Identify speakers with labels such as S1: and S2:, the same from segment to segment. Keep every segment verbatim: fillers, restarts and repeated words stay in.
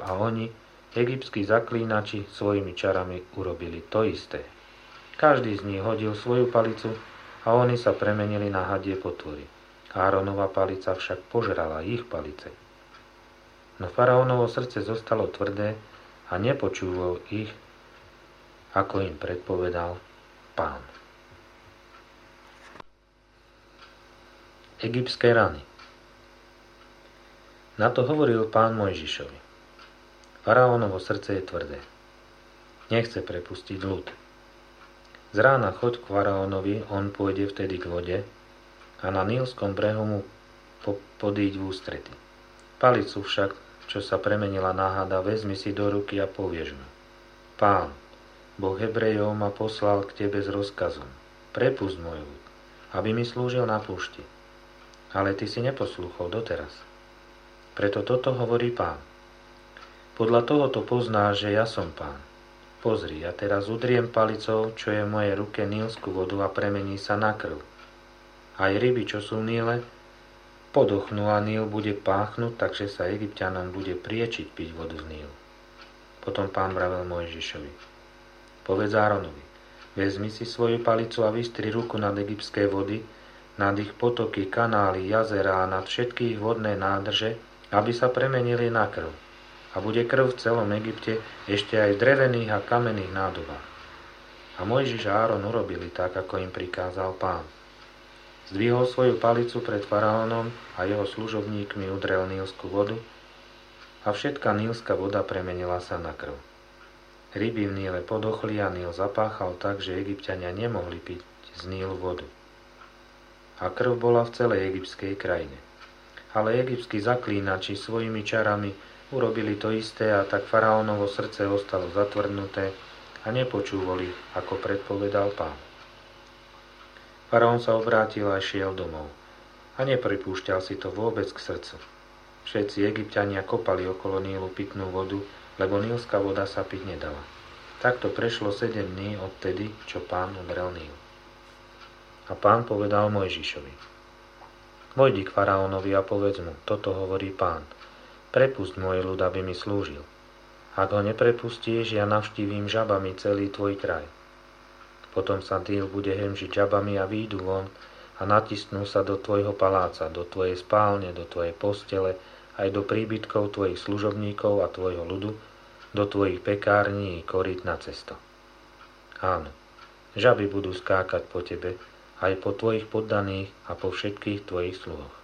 S1: a oni, egyptskí zaklínači, svojimi čarami urobili to isté. Každý z nich hodil svoju palicu a oni sa premenili na hadie potvory. Áronova palica však požrala ich palice. No faraónovo srdce zostalo tvrdé a nepočúval ich, ako im predpovedal Pán. Egyptské rany. Na to hovoril Pán Mojžišovi: Faraónovo srdce je tvrdé. Nechce prepustiť ľud. Z rána choď k faraónovi, on pôjde vtedy k vode a na Nílskom brehu mu po- podíď v ústrety. Palicu však, čo sa premenila na hada, vezmi si do ruky a povieš mu: Pán, Boh Hebrejov ma poslal k tebe s rozkazom: prepusť môj ľud, aby mi slúžil na púšti. Ale ty si neposlúchol doteraz. Preto toto hovorí Pán: podľa tohoto poznáš, že ja som Pán. Pozri, ja teraz udriem palicou, čo je v mojej ruke, Nílsku vodu a premení sa na krv. Aj ryby, čo sú v Níle, podochnú a Níl bude páchnúť, takže sa Egypťanom bude priečiť piť vodu z Nílu. Potom Pán vravel Mojžišovi: povedz Áronovi: vezmi si svoju palicu a vystri ruku nad egyptské vody, nad ich potoky, kanály, jazerá a nad všetky ich vodné nádrže, aby sa premenili na krv. A bude krv v celom Egypte, ešte aj v drevených a kamenných nádobách. A Mojžiš a Áron urobili tak, ako im prikázal Pán. Zdvihol svoju palicu pred faraónom a jeho služobníkmi udrel Nílsku vodu a všetká nílska voda premenila sa na krv. Ryby v Níle podochli a Níl zapáchal tak, že Egypťania nemohli piť z Nílu vodu. A krv bola v celej egyptskej krajine. Ale egyptskí zaklínači svojimi čarami urobili to isté a tak faraónovo srdce ostalo zatvrdnuté a nepočúvali, ako predpovedal Pán. Faraón sa obrátil a šiel domov a nepripúšťal si to vôbec k srdcu. Všetci Egypťania kopali okolo Nílu pitnú vodu, lebo nílska voda sa piť nedala. Takto prešlo sedem dní odtedy, čo Pán udrel Níl. A Pán povedal Mojžišovi: vojdi k faraónovi a povedz mu: toto hovorí Pán: prepusť môj ľud, aby mi slúžil. Ak ho neprepustíš, ja navštívim žabami celý tvoj kraj. Potom sa Níl bude hemžiť žabami a výjdu von a natisnú sa do tvojho paláca, do tvojej spálne, do tvojej postele, aj do príbytkov tvojich služobníkov a tvojho ľudu, do tvojich pekární i korít na cesto. Áno, žaby budú skákať po tebe, aj po tvojich poddaných a po všetkých tvojich sluhoch.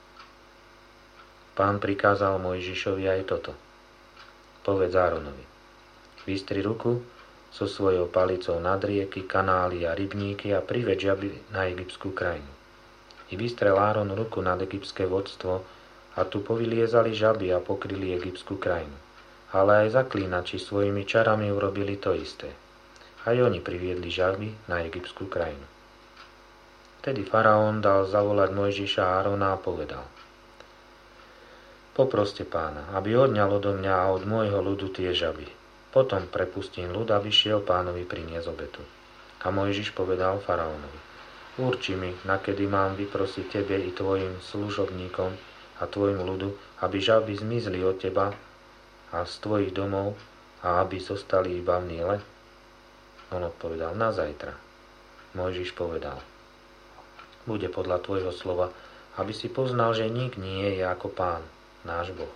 S1: Pán prikázal Mojžišovi aj toto: povedz Áronovi: vystri ruku so svojou palicou nad rieky, kanály a rybníky a priveď žaby na egyptskú krajinu. I vystrel Áron ruku nad egyptské vodstvo a tu povyliezali žaby a pokryli egyptskú krajinu. Ale aj zaklínači svojimi čarami urobili to isté. Aj oni priviedli žaby na egyptskú krajinu. Vtedy faraón dal zavolať Mojžiša a Árona a povedal: poproste Pána, aby odňal odo mňa a od môjho ľudu tie žaby. Potom prepustím ľud, aby šiel Pánovi priniesť obetu. A Mojžiš povedal faraónovi: urči mi, nakedy mám vyprosiť tebe i tvojim služobníkom a tvojmu ľudu, aby žaby zmizli od teba a z tvojich domov a aby zostali iba v Níle? On odpovedal: na zajtra. Mojžiš povedal: bude podľa tvojho slova, aby si poznal, že nik nie je ako Pán, náš Boh.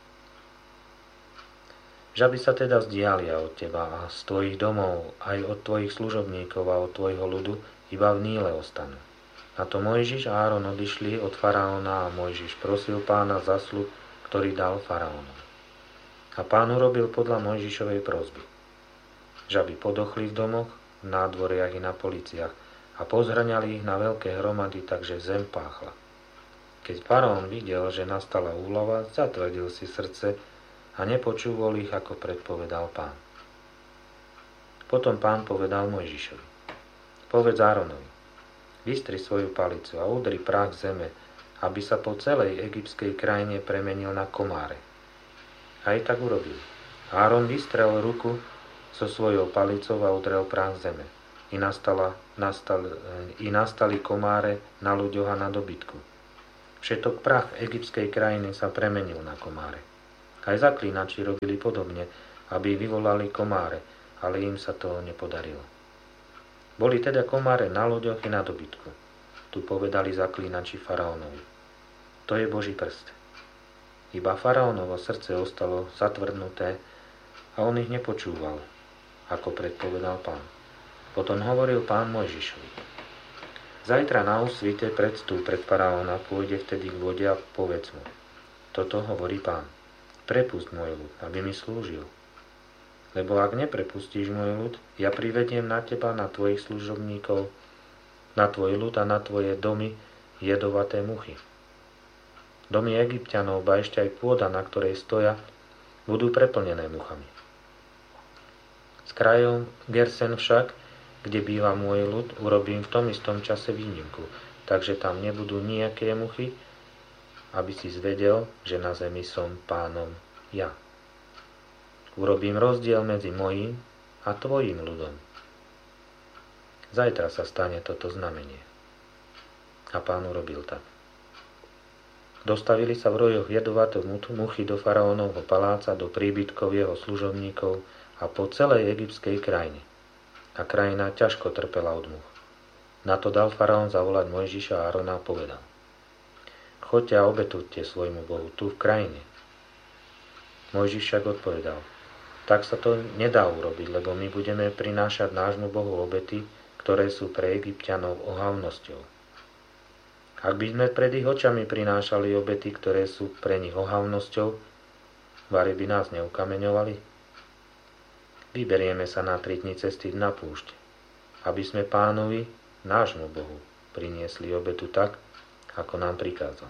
S1: Žaby sa teda vzdialia od teba a z tvojich domov, aj od tvojich služobníkov a od tvojho ľudu iba v Níle ostanú. Na to Mojžiš a Áron odišli od faraóna a Mojžiš prosil Pána za sľub, ktorý dal faraónovi. A Pán urobil podľa Mojžišovej prosby. Žaby podochli v domoch, v nádvoriach i na policiach a pozhrňali ich na veľké hromady, takže zem páchla. Keď faraón videl, že nastala úlava, zatvrdil si srdce a nepočúval ich, ako predpovedal Pán. Potom Pán povedal Mojžišovi: povedz Áronovi: vystri svoju palicu a udri prach zeme, aby sa po celej egyptskej krajine premenil na komáre. Aj tak urobil. Áron vystrel ruku so svojou palicou a udrel prach zeme. I, nastala, nastal, I nastali komáre na ľuďoch a na dobytku. Všetok prach egyptskej krajiny sa premenil na komáre. Aj zaklínači robili podobne, aby vyvolali komáre, ale im sa to nepodarilo. Boli teda komáre na loďoch i na dobytku. Tu povedali zaklínači faraónovi: To je Boží prst. Iba faraónovo srdce ostalo zatvrdnuté a on ich nepočúval, ako predpovedal Pán. Potom hovoril Pán Mojžišovi: Zajtra na úsvite predstúp pred faraóna, pôjde vtedy k vode a povedz mu: Toto hovorí Pán. Prepusť môj ľud, aby mi slúžil. Lebo ak neprepustíš môj ľud, ja privediem na teba, na tvojich služobníkov, na tvoj ľud a na tvoje domy jedovaté muchy. Domy Egypťanov, ba ešte aj pôda, na ktorej stoja, budú preplnené muchami. S krajom Gersen však, kde býva môj ľud, urobím v tom istom čase výnimku, takže tam nebudú nejaké muchy, aby si zvedel, že na zemi som Pánom ja. Urobím rozdiel medzi mojím a tvojim ľudom. Zajtra sa stane toto znamenie. A Pán urobil tak. Dostavili sa v rojoch jedovaté muchy do faraónovho paláca, do príbytkov jeho služobníkov a po celej egyptskej krajine. A krajina ťažko trpela od much. Na to dal faraón zavolať Mojžiša a Árona a povedal: Choďte a obetujte svojmu Bohu tu v krajine. Mojžiš však odpovedal: Tak sa to nedá urobiť, lebo my budeme prinášať nášmu Bohu obety, ktoré sú pre Egypťanov ohavnosťou. Ak by sme pred ich očami prinášali obety, ktoré sú pre nich ohavnosťou, vari by nás neukameňovali. Vyberieme sa na tri dni cesty na púšť, aby sme Pánovi, nášmu Bohu, priniesli obetu tak, ako nám prikázal.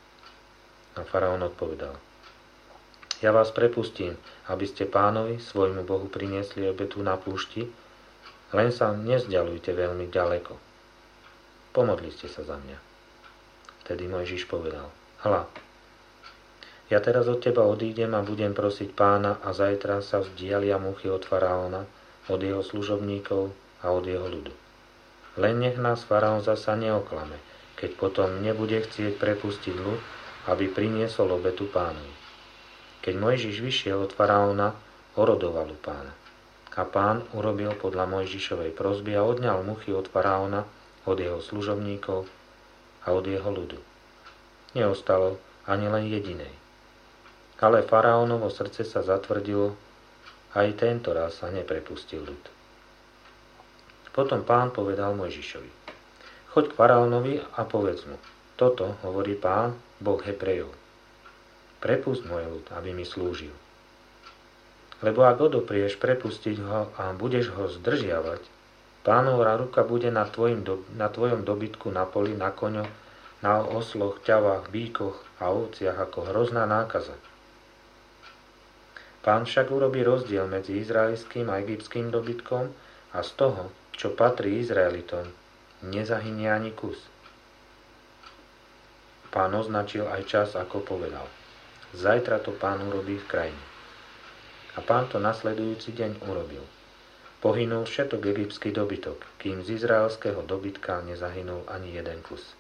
S1: A faraón odpovedal: Ja vás prepustím, aby ste Pánovi, svojmu Bohu, priniesli obetu na púšti, len sa nezďalujte veľmi ďaleko. Pomodlite sa za mňa. Vtedy Mojžiš povedal: Hľa, ja teraz od teba odídem a budem prosiť Pána a zajtra sa vzdialia muchy od faraóna, od jeho služobníkov a od jeho ľudu. Len nech nás faraón zasa neoklame, keď potom nebude chcieť prepustiť ľud, aby priniesol obetu Pánovi. Keď Mojžiš vyšiel od faraóna, orodoval u Pána. A Pán urobil podľa Mojžišovej prosby a odňal muchy od faraóna, od jeho služobníkov a od jeho ľudu. Neostalo ani len jedinej. Ale faraónovo srdce sa zatvrdilo, aj tento raz sa neprepustil ľud. Potom Pán povedal Mojžišovi: Choď k faraónovi a povedz mu: Toto hovorí Pán, Boh Hebrejov. Prepusť môj ľud, aby mi slúžil. Lebo ak odoprieš prepustiť ho a budeš ho zdržiavať, Pánová ruka bude na, tvojim, na tvojom dobytku, na poli, na koňoch, na osloch, ťavách, bíkoch a ovciach ako hrozná nákaza. Pán však urobí rozdiel medzi izraelským a egyptským dobytkom a z toho, čo patrí Izraelitom, nezahynie ani kus. Pán označil aj čas, ako povedal: Zajtra to Pán urobí v krajine. A Pán to nasledujúci deň urobil. Pohynul všetok egyptský dobytok, kým z izraelského dobytka nezahynul ani jeden kus.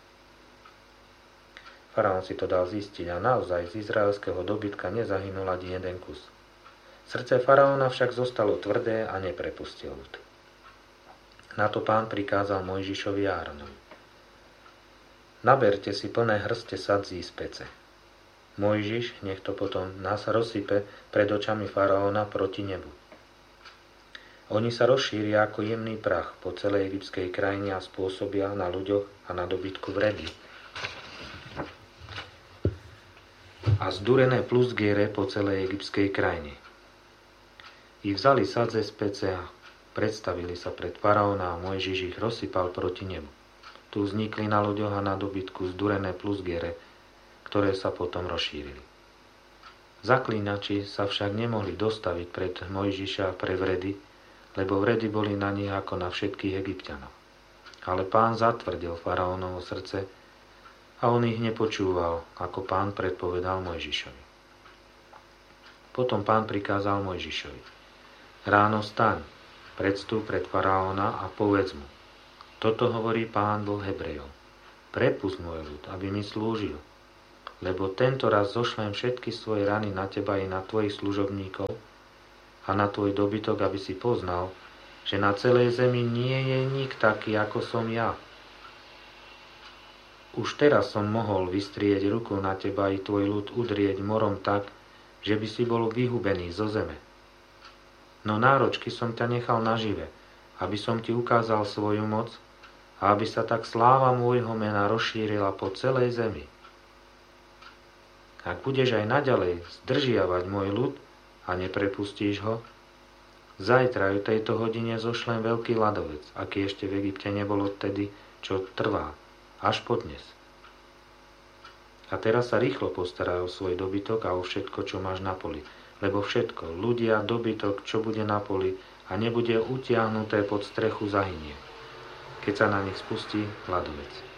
S1: Faraón si to dal zistiť a naozaj z izraelského dobytka nezahynul ani jeden kus. Srdce faraóna však zostalo tvrdé a neprepustil ľud. Na to Pán prikázal Mojžišovi a Áronovi: Naberte si plné hrste sadzí z pece. Mojžiš nech to potom nás rozsype pred očami faraóna proti nebu. Oni sa rozšíria ako jemný prach po celej egyptskej krajine a spôsobia na ľuďoch a na dobytku vredy. A zdúrené plusgiere po celej egyptskej krajine. I vzali sadze z pece a predstavili sa pred faraóna a Mojžiš ich rozsypal proti nebu. Tu vznikli na ľuďoch a na dobytku zdúrené plusgiere, ktoré sa potom rozšírili. Zaklínači sa však nemohli dostaviť pred Mojžiša pre vredy, lebo vredy boli na nich ako na všetkých Egypťanov. Ale Pán zatvrdil faraónovo srdce a on ich nepočúval, ako Pán predpovedal Mojžišovi. Potom Pán prikázal Mojžišovi: Ráno staň, predstúp pred faraóna a povedz mu: Toto hovorí Pán, Boh Hebrejov. Prepusť môj ľud, aby mi slúžil. lebo tento raz zošlem všetky svoje rany na teba i na tvojich služobníkov a na tvoj dobytok, aby si poznal, že na celej zemi nie je nik taký, ako som ja. Už teraz som mohol vystrieť ruku na teba i tvoj ľud udrieť morom tak, že by si bol vyhubený zo zeme. No náročky som ťa nechal nažive, aby som ti ukázal svoju moc a aby sa tak sláva môjho mena rozšírila po celej zemi. Ak budeš aj naďalej zdržiavať môj ľud a neprepustíš ho, zajtra v tejto hodine zošlem veľký ľadovec, aký ešte v Egypte nebol odtedy, čo trvá, až po dnes. A teraz sa rýchlo postaraj o svoj dobytok a o všetko, čo máš na poli, lebo všetko, ľudia, dobytok, čo bude na poli a nebude utiahnuté pod strechu, zahynie, keď sa na nich spustí ľadovec.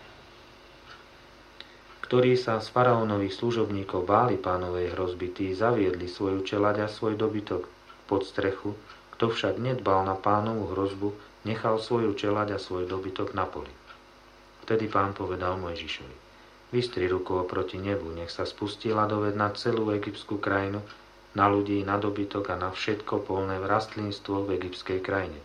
S1: Ktorí sa z faraónových služobníkov báli pánovej hrozby, tí zaviedli svoju čeľaď a svoj dobytok pod strechu, kto však nedbal na pánovú hrozbu, nechal svoju čeľaď a svoj dobytok na poli. Vtedy pán povedal Mojžišovi: Vystri ruku oproti nebu, nech sa spustí ľadovec na celú egyptskú krajinu, na ľudí, na dobytok a na všetko polné rastlinstvo v egyptskej krajine.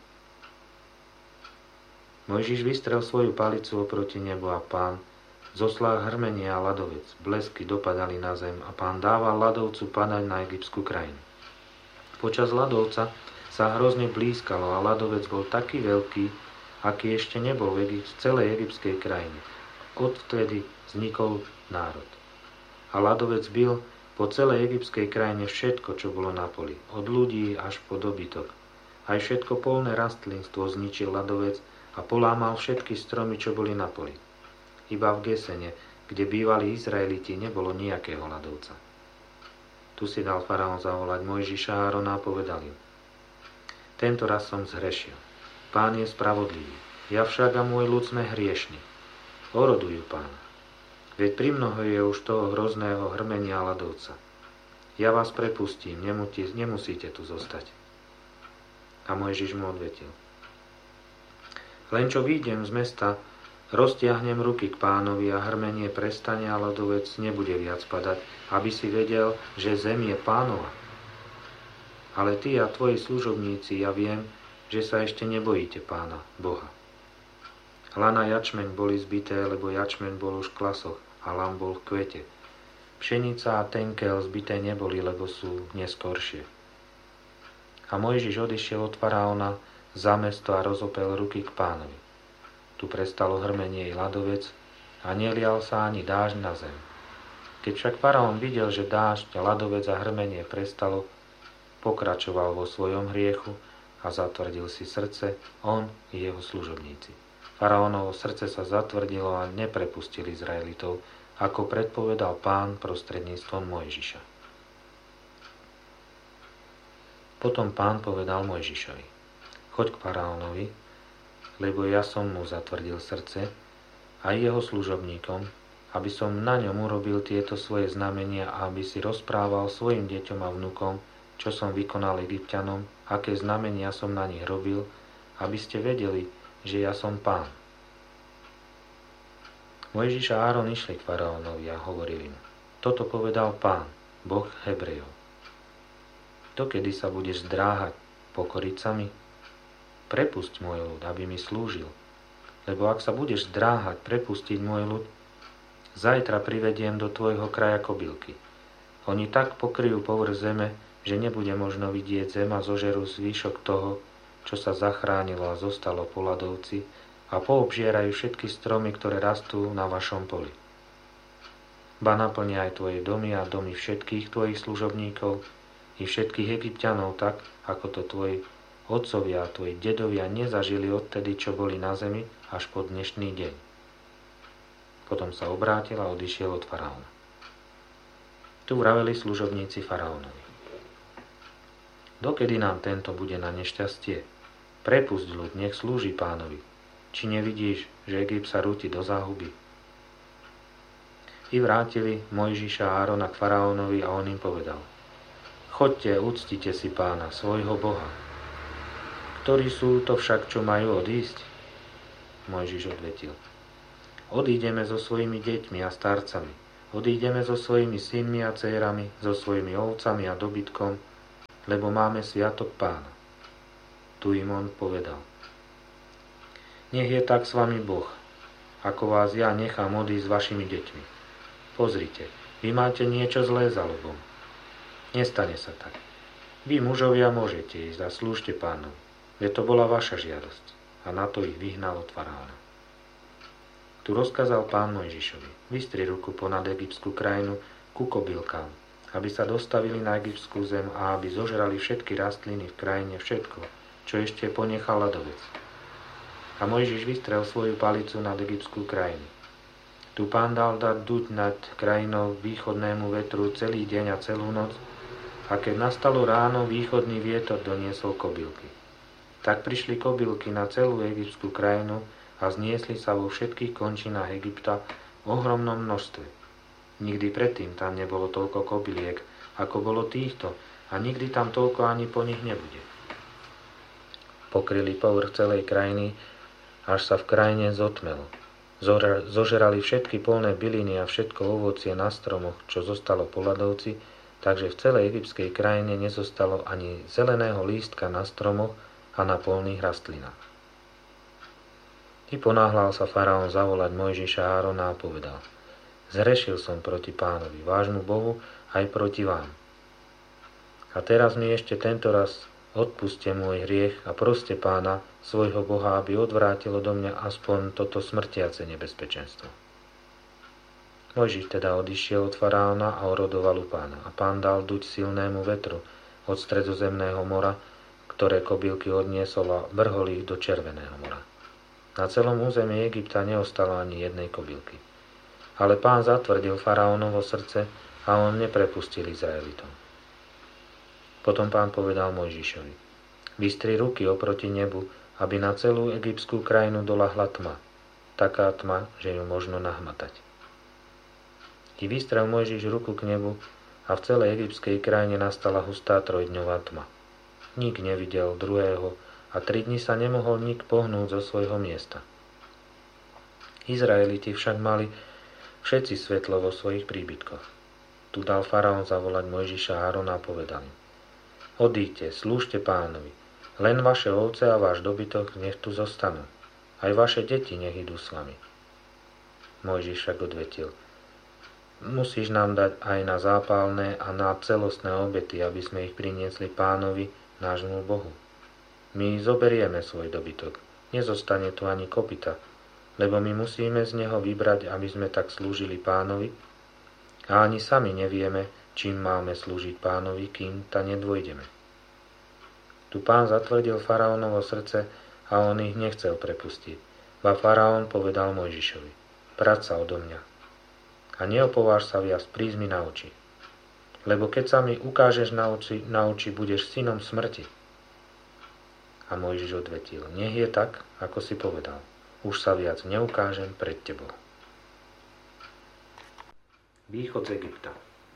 S1: Mojžiš vystrel svoju palicu oproti nebu a pán zoslal hrmenie a ľadovec, blesky dopadali na zem a pán dával ľadovcu padať na egyptskú krajinu. Počas ľadovca sa hrozne blízkalo a ľadovec bol taký veľký, aký ešte nebol v Egypt, celej egyptskej krajine. Odvtedy vznikol národ. A ľadovec bil po celej egyptskej krajine všetko, čo bolo na poli, od ľudí až po dobytok. Aj všetko polné rastlinstvo zničil ľadovec a polámal všetky stromy, čo boli na poli. Iba v Gesene, kde bývali Izraeliti, nebolo nejakého ľadovca. Tu si dal faraón zavolať Mojžiša a Árona a povedal im: Tento raz som zhrešil. Pán je spravodlivý. Ja však a môj ľud sme hriešni. Orodujú pána. Veď pri mnoho je už toho hrozného hrmenia ľadovca. Ja vás prepustím, nemusí, nemusíte tu zostať. A Mojžiš mu odvetil: Len čo výjdem z mesta, roztiahnem ruky k pánovi a hrmenie prestane a ľadovec nebude viac padať, aby si vedel, že zem je pánova. Ale ty a tvoji služobníci, ja viem, že sa ešte nebojíte pána, Boha. Lan a jačmeň boli zbité, lebo jačmeň bol už v klasoch a lan bol v kvete. Pšenica a tenkel zbité neboli, lebo sú neskoršie. A Mojžiš odišiel od faraóna za mesto a rozopel ruky k pánovi. Tu prestalo hrmenie i ľadovec a nelial sa ani dážď na zem. Keď však faraón videl, že dážď, ľadovec a hrmenie prestalo, pokračoval vo svojom hriechu a zatvrdil si srdce, on i jeho služobníci. Faraónovo srdce sa zatvrdilo a neprepustil Izraelitov, ako predpovedal pán prostredníctvom Mojžiša. Potom pán povedal Mojžišovi: Choď k faraónovi, lebo ja som mu zatvrdil srdce a jeho služobníkom, aby som na ňom urobil tieto svoje znamenia a aby si rozprával svojim deťom a vnukom, čo som vykonal Egypťanom, aké znamenia som na nich robil, aby ste vedeli, že ja som pán. Mojžiš a Áron išli k faraónovi a hovorili mu: Toto povedal pán, Boh Hebrejov. Dokedy sa budeš zdráhať pokoriť sa mi? Prepusť môj ľud, aby mi slúžil. Lebo ak sa budeš zdráhať prepustiť môj ľud, zajtra privediem do tvojho kraja kobylky. Oni tak pokryjú povrch zeme, že nebude možno vidieť zem a zožerú zvyšok toho, čo sa zachránilo a zostalo po ľadovci, a poobžierajú všetky stromy, ktoré rastú na vašom poli. Ba naplnia aj tvoje domy a domy všetkých tvojich služobníkov i všetkých Egypťanov tak, ako to tvoji otcovia a tvoji dedovia nezažili odtedy, čo boli na zemi, až po dnešný deň. Potom sa obrátil a odišiel od faraóna. Tu vraveli služobníci faraónovi: Dokedy nám tento bude na nešťastie? Prepusť ľud, nech slúži pánovi. Či nevidíš, že Egypt sa rúti do záhuby? I vrátili Mojžiša a Árona k faraónovi a on im povedal: Choďte, uctite si pána, svojho Boha. Ktorí sú to však, čo majú odísť? Mojžiš odvetil: Odídeme so svojimi deťmi a starcami, odídeme so svojimi synmi a dcérami, so svojimi ovcami a dobytkom, lebo máme sviatok Pána. Tu im on povedal: Nech je tak s vami Boh, ako vás ja nechám odísť s vašimi deťmi. Pozrite, vy máte niečo zlé za lobom. Nestane sa tak. Vy mužovia môžete ísť a slúžte Pánovi, veď to bola vaša žiadosť. A na to ich vyhnal od faraóna. Tu rozkázal Pán Mojžišovi: Vystri ruku ponad egyptskú krajinu ku kobylkám, aby sa dostavili na egyptskú zem a aby zožrali všetky rastliny v krajine, všetko, čo ešte ponechal ľadovec. A Mojžiš vystrel svoju palicu nad egyptskú krajinu. Tu Pán dal dať duť nad krajinou východnému vetru celý deň a celú noc, a keď nastalo ráno, východný vietor doniesol kobylky. Tak prišli kobylky na celú egyptskú krajinu a zniesli sa vo všetkých končinách Egypta v ohromnom množstve. Nikdy predtým tam nebolo toľko kobyliek, ako bolo týchto, a nikdy tam toľko ani po nich nebude. Pokryli povrch celej krajiny, až sa v krajine zotmelo. Zožerali všetky polné byliny a všetko ovocie na stromoch, čo zostalo po ľadovci, takže v celej egyptskej krajine nezostalo ani zeleného lístka na stromoch a na polných rastlinách. I ponáhľal sa faraón zavolať Mojžiša a Árona a povedal: Zhrešil som proti Pánovi, vášmu Bohu, aj proti vám. A teraz mi ešte tento raz odpuste môj hriech a proste Pána, svojho Boha, aby odvrátil odo mňa aspoň toto smrtiace nebezpečenstvo. Mojžiš teda odišiel od faraóna a orodoval u Pána. A Pán dal duť silnému vetru od stredozemného mora, ktoré kobylky odniesol a vrhol ich do Červeného mora. Na celom území Egypta neostalo ani jednej kobylky. Ale Pán zatvrdil faraónovo srdce a on neprepustil Izraelitom. Potom Pán povedal Mojžišovi: Vystri ruky oproti nebu, aby na celú egyptskú krajinu doľahla tma, taká tma, že ju možno nahmatať. I vystrel Mojžiš ruku k nebu a v celej egyptskej krajine nastala hustá trojdňová tma. Nik nevidel druhého a tri dni sa nemohol nik pohnúť zo svojho miesta. Izraeliti však mali všetci svetlo vo svojich príbytkoch. Tu dal faraón zavolať Mojžiša a Árona a povedal im: Odíďte, slúžte Pánovi, len vaše ovce a váš dobytok nech tu zostanú. Aj vaše deti nech idú s vami. Mojžiš však odvetil: Musíš nám dať aj na zápalné a na celostné obety, aby sme ich priniesli Pánovi, nášmu Bohu. My zoberieme svoj dobytok, nezostane tu ani kopyta, lebo my musíme z neho vybrať, aby sme tak slúžili Pánovi, a ani sami nevieme, čím máme slúžiť Pánovi, kým ta nedvojdeme. Tu Pán zatvrdil faraónovo srdce a on ich nechcel prepustiť. Ba faraón povedal Mojžišovi: Prať sa odo mňa a neopováž sa viac prísť mi na oči. Lebo keď sa mi ukážeš na oči, na oči budeš synom smrti. A Mojžiš odvetil: Nech je tak, ako si povedal. Už sa viac neukážem pred tebou. Východ z Egypta.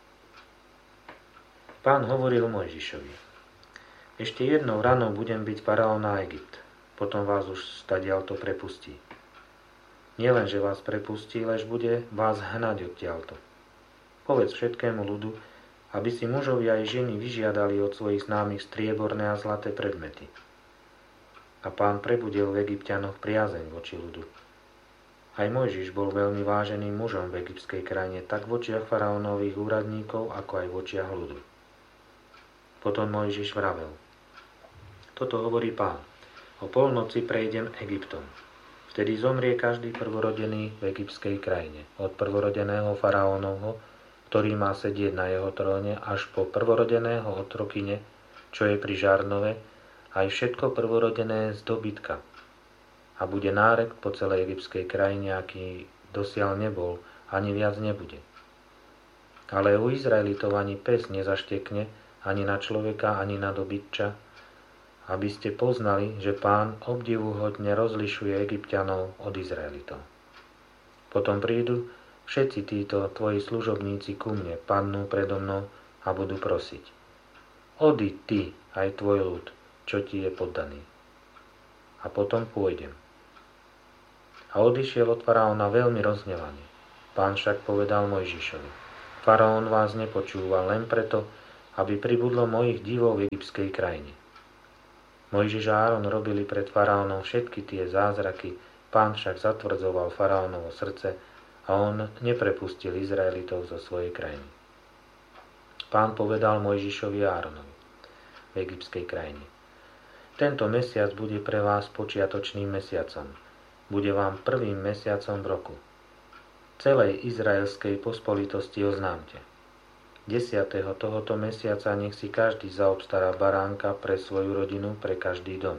S1: Pán hovoril Mojžišovi: Ešte jednou ranou budem byť faraón na Egypt, potom vás už stadiaľto prepustí. Nielen, že vás prepustí, lež bude vás hnať odtiaľto. Povedz všetkému ľudu, aby si mužovia aj ženy vyžiadali od svojich známych strieborné a zlaté predmety. A Pán prebudil v Egypťanoch priazeň voči ľudu. Aj Mojžiš bol veľmi váženým mužom v egyptskej krajine, tak v očiach faraónových úradníkov, ako aj v očiach ľudu. Potom Mojžiš vravel: Toto hovorí Pán: O polnoci prejdem Egyptom. Vtedy zomrie každý prvorodený v egyptskej krajine, od prvorodeného faraónovho, ktorý má sedieť na jeho tróne, až po prvorodeného otrokyne, čo je pri Žarnove, aj všetko prvorodené z dobytka. A bude nárek po celej egyptskej krajine, aký dosiaľ nebol, ani viac nebude. Ale u Izraelitov ani pes nezaštekne, ani na človeka, ani na dobytča, aby ste poznali, že Pán obdivuhodne rozlišuje Egypťanov od Izraelitov. Potom prídu všetci títo tvoji služobníci ku mne, padnú predo mnou a budú prosiť: Odi ty, aj tvoj ľud, čo ti je poddaný. A potom pôjdem. A odišiel od faraóna veľmi rozhnevaný. Pán však povedal Mojžišovi: Faraón vás nepočúva len preto, aby pribudlo mojich divov v egyptskej krajine. Mojžiš a Áron robili pred faraónom všetky tie zázraky, Pán však zatvrdzoval faraónovo srdce a on neprepustil Izraelitov zo svojej krajiny. Pán povedal Mojžišovi a Áronovi v egyptskej krajine: Tento mesiac bude pre vás počiatočným mesiacom. Bude vám prvým mesiacom v roku. Celej izraelskej pospolitosti oznámte: desiateho tohoto mesiaca nech si každý zaobstará baránka pre svoju rodinu, pre každý dom.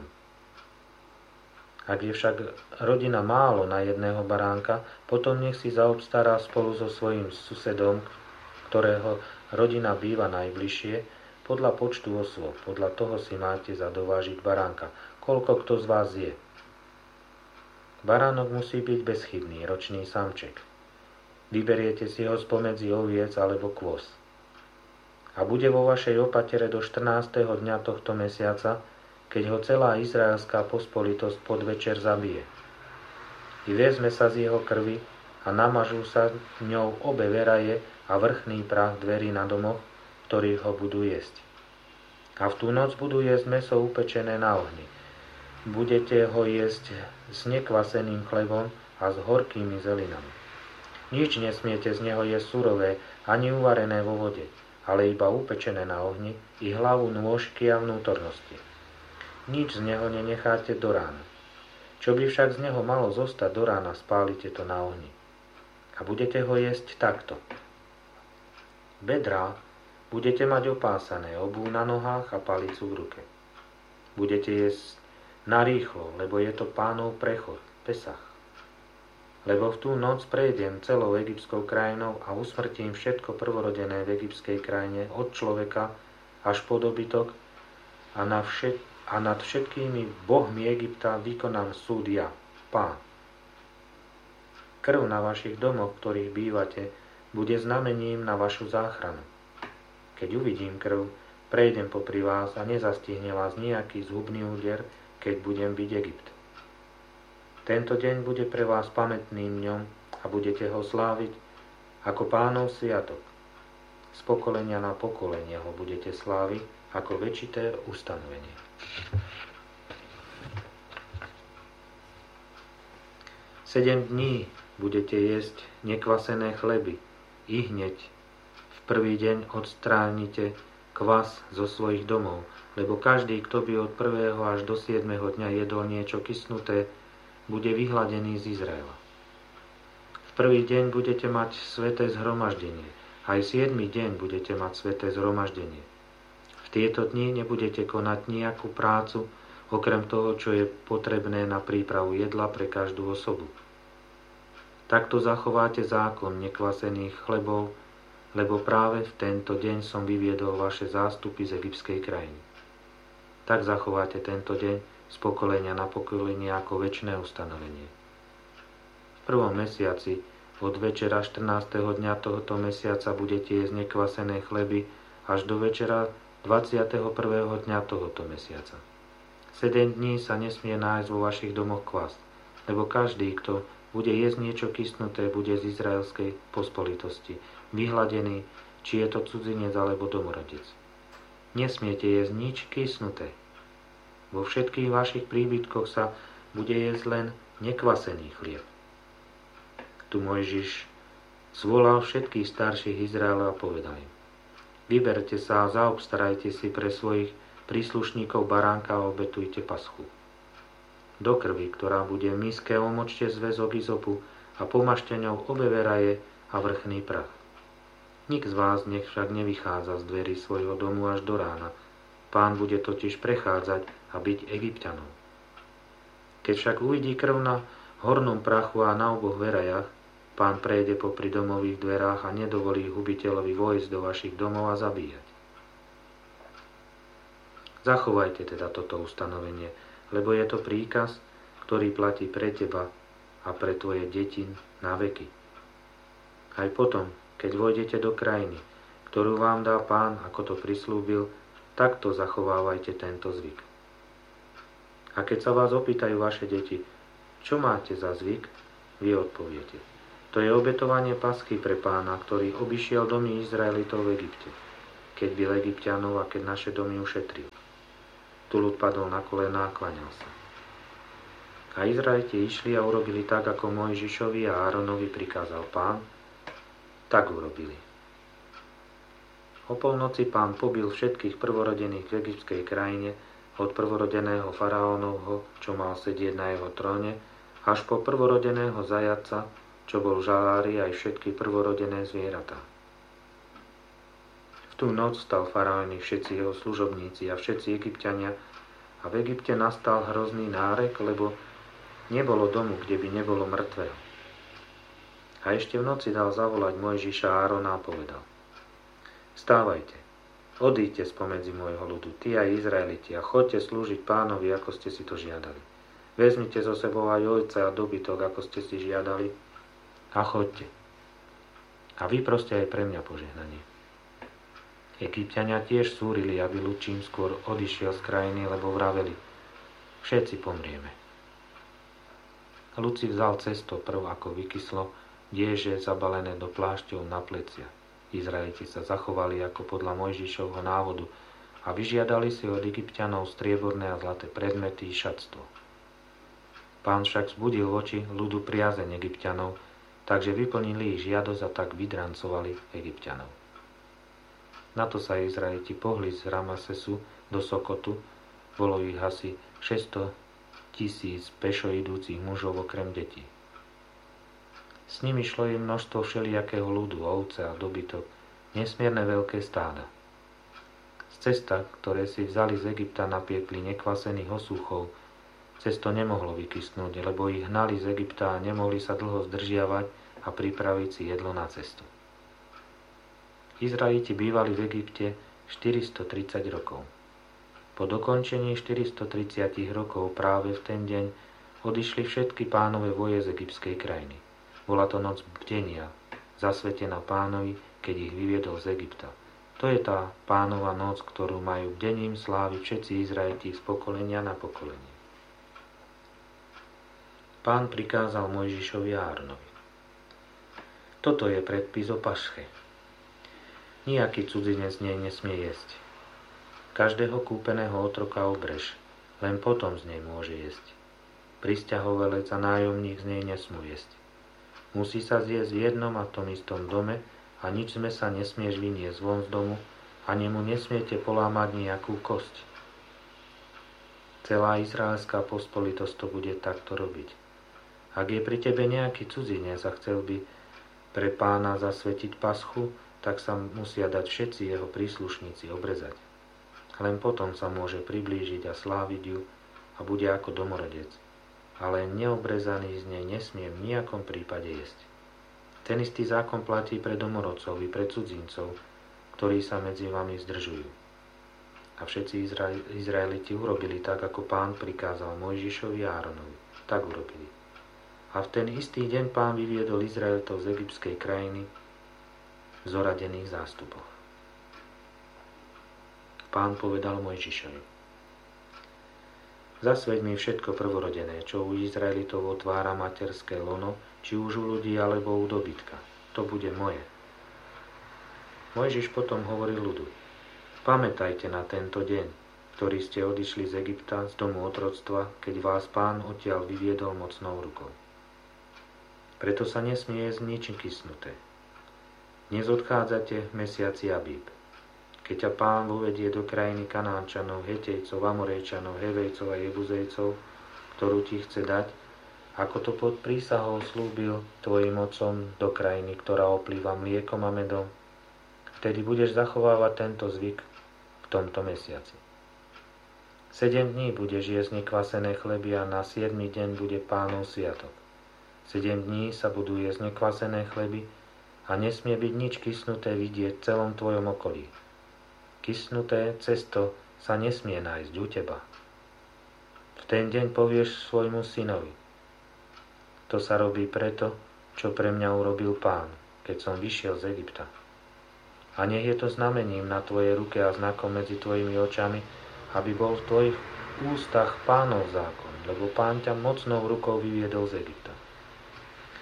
S1: Ak je však rodina málo na jedného baránka, potom nech si zaobstará spolu so svojím susedom, ktorého rodina býva najbližšie, podľa počtu osôb. Podľa toho si máte zadovážiť baránka, koľko kto z vás je. Baránok musí byť bezchybný, ročný samček. Vyberiete si ho spomedzi oviec alebo kôz. A bude vo vašej opatere do štrnásteho dňa tohto mesiaca, keď ho celá izraelská pospolitosť podvečer zabije. I vezme sa z jeho krvi a namažú sa ňou obe veraje a vrchný prach dverí na domoch, ktorí ho budú jesť. A v tú noc budú jesť mäso upečené na ohni. Budete ho jesť s nekvaseným chlebom a s horkými zelinami. Nič nesmiete z neho jesť surové, ani uvarené vo vode, ale iba upečené na ohni, i hlavu, nôžky a vnútornosti. Nič z neho nenecháte do rána. Čo by však z neho malo zostať do rána, spálite to na ohni. A budete ho jesť takto. Bedrá budete mať opásané, obú na nohách a palicu v ruke. Budete jesť narýchlo, lebo je to Pánov prechod, Pesach. Lebo v tú noc prejdem celou egyptskou krajinou a usmrtím všetko prvorodené v egyptskej krajine, od človeka až po dobytok, a, na všet, a nad všetkými bohmi Egypta vykonám súd ja, Pán. Krv na vašich domoch, v ktorých bývate, bude znamením na vašu záchranu. Keď uvidím krv, prejdem popri vás a nezastihne vás nejaký zhubný úder, keď budem byť Egypt. Tento deň bude pre vás pamätným dňom a budete ho sláviť ako Pánov sviatok. Z pokolenia na pokolenie ho budete sláviť ako väčšité ustanovenie. Sedem dní budete jesť nekvasené chleby, i hneď v prvý deň odstránite kvas zo svojich domov, lebo každý, kto by od prvého až do siedmeho dňa jedol niečo kysnuté, bude vyhladený z Izraela. V prvý deň budete mať sväté zhromaždenie, aj siedmy deň budete mať sväté zhromaždenie. V tieto dni nebudete konať nejakú prácu, okrem toho, čo je potrebné na prípravu jedla pre každú osobu. Takto zachováte zákon nekvasených chlebov, lebo práve v tento deň som vyviedol vaše zástupy z egyptskej krajiny. Tak zachováte tento deň z pokolenia na pokolenie ako večné ustanovenie. V prvom mesiaci od večera štrnásteho dňa tohoto mesiaca budete jesť nekvasené chleby až do večera dvadsiateho prvého dňa tohoto mesiaca. Sedem dní sa nesmie nájsť vo vašich domoch kvas, lebo každý, kto bude jesť niečo kysnuté, bude z izraelskej pospolitosti vyhladený, či je to cudzinec alebo domorodec. Nesmiete jesť nič kysnuté. Vo všetkých vašich príbytkoch sa bude jesť len nekvasený chlieb. Tu Mojžiš zvolal všetkých starších Izraela a povedal im: Vyberte sa a zaobstarajte si pre svojich príslušníkov baránka a obetujte paschu. Do krvi, ktorá bude v miske, omočte zväzok izopu a pomažte ňou obe veraje a vrchný prach. Nik z vás nech však nevychádza z dverí svojho domu až do rána. Pán bude totiž prechádzať a byť Egypťanom. Keď však uvidí krv na hornom prachu a na oboch verajach, Pán prejde popri domových dverách a nedovolí hubiteľovi vojsť do vašich domov a zabíjať. Zachovajte teda toto ustanovenie, lebo je to príkaz, ktorý platí pre teba a pre tvoje deti na veky. Aj potom, keď vojdete do krajiny, ktorú vám dá Pán, ako to prislúbil, takto zachovávajte tento zvyk. A keď sa vás opýtajú vaše deti, čo máte za zvyk, vy odpoviete: To je obetovanie pasky pre Pána, ktorý obišiel domy Izraelitov v Egypte, keď byl Egypťanov a keď naše domy ušetril. Tu ľud padol na kolená a klaňal sa. A Izraeliti išli a urobili tak, ako Mojžišovi a Áronovi prikázal Pán, tak urobili. O polnoci Pán pobil všetkých prvorodených v egyptskej krajine, od prvorodeného faraónovho, čo mal sedieť na jeho tróne, až po prvorodeného zajaca, čo bol v žalári, aj všetky prvorodené zvieratá. V tú noc stal faraón i všetci jeho služobníci a všetci Egypťania a v Egypte nastal hrozný nárek, lebo nebolo domu, kde by nebolo mŕtvého. A ešte v noci dal zavolať Mojžiša a Árona a povedal: Vstávajte, odíďte spomedzi môjho ľudu, ty aj Izraeliti, a choďte slúžiť Pánovi, ako ste si to žiadali. Vezmite so sebou aj ojca a dobytok, ako ste si žiadali, a choďte. A vy proste aj pre mňa požehnanie. Egypťania tiež súrili, aby ľud čím skôr odišiel z krajiny, lebo vraveli: Všetci pomrieme. A ľud si vzal cesto prv, ako vykyslo, dieže zabalené do plášťov na plecia. Izraeliti sa zachovali ako podľa Mojžišovho návodu a vyžiadali si od Egypťanov strieborné a zlaté predmety i šatstvo. Pán však vzbudil voči ľudu priazeň Egypťanov, takže vyplnili ich žiadosť a tak vydrancovali Egypťanov. Na to sa Izraeliti pohli z Ramasesu do Sokotu, bolo ich asi šesťsto tisíc pešo idúcich mužov okrem detí. S nimi šlo im množstvo všelijakého ľudu, ovce a dobytok, nesmierne veľké stáda. Z cesta, ktoré si vzali z Egypta, napiekli nekvasených osúchov, cesto nemohlo vykysnúť, lebo ich hnali z Egypta a nemohli sa dlho zdržiavať a pripraviť si jedlo na cestu. Izraeliti bývali v Egypte štyristotridsať rokov. Po dokončení štyristotridsať rokov práve v ten deň odišli všetky Pánove voje z egyptskej krajiny. Bola to noc bdenia, zasvetená Pánovi, keď ich vyviedol z Egypta. To je tá Pánova noc, ktorú majú bdením sláviť všetci Izraeliti z pokolenia na pokolenie. Pán prikázal Mojžišovi a Áronovi: Toto je predpis o pasche. Nijaký cudzinec z nej nesmie jesť. Každého kúpeného otroka obrež, len potom z nej môže jesť. Prisťahovalec a nájomník z nej nesmú jesť. Musí sa zjesť v jednom a tom istom dome a nič z mäsa nesmieš vyniesť von z domu, ani mu nesmiete polámať nejakú kosť. Celá izraelská pospolitosť to bude takto robiť. Ak je pri tebe nejaký cudzinec a chcel by pre Pána zasvetiť paschu, tak sa musia dať všetci jeho príslušníci obrezať. Len potom sa môže priblížiť a sláviť ju a bude ako domorodec. Ale neobrezaný z nej nesmie v nejakom prípade jesť. Ten istý zákon platí pre domorodcov i pre cudzincov, ktorí sa medzi vami zdržujú. A všetci Izrael, Izraeliti urobili tak, ako Pán prikázal Mojžišovi a Áronovi. Tak urobili. A v ten istý deň Pán vyviedol Izraelitov z egyptskej krajiny v zoradených zástupoch. Pán povedal Mojžišovi: Zasveď mi všetko prvorodené, čo u Izraelitov otvára materské lono, či už u ľudí alebo u dobytka. To bude moje. Mojžiš potom hovoril ľudu: Pamätajte na tento deň, ktorý ste odišli z Egypta, z domu otroctva, keď vás Pán odtiaľ vyviedol mocnou rukou. Preto sa nesmie jesť nič kysnuté. Dnes odchádzate v mesiaci Abíb. Keď ťa Pán uvedie do krajiny Kanánčanov, Hetejcov, Amorejčanov, Hevejcov a Jebuzejcov, ktorú ti chce dať, ako to pod prísahou slúbil tvojim otcom, do krajiny, ktorá oplýva mliekom a medom, vtedy budeš zachovávať tento zvyk v tomto mesiaci. Sedem dní budeš jesť nekvasené chleby a na siedmy deň bude Pánov sviatok. Sedem dní sa budú jesť nekvasené chleby a nesmie byť nič kysnuté vidieť v celom tvojom okolí. Kysnuté cesto sa nesmie nájsť u teba. V ten deň povieš svojmu synovi: To sa robí preto, čo pre mňa urobil Pán, keď som vyšiel z Egypta. A nech je to znamením na tvojej ruke a znakom medzi tvojimi očami, aby bol v tvojich ústach Pánov zákon, lebo Pán ťa mocnou rukou vyviedol z Egypta.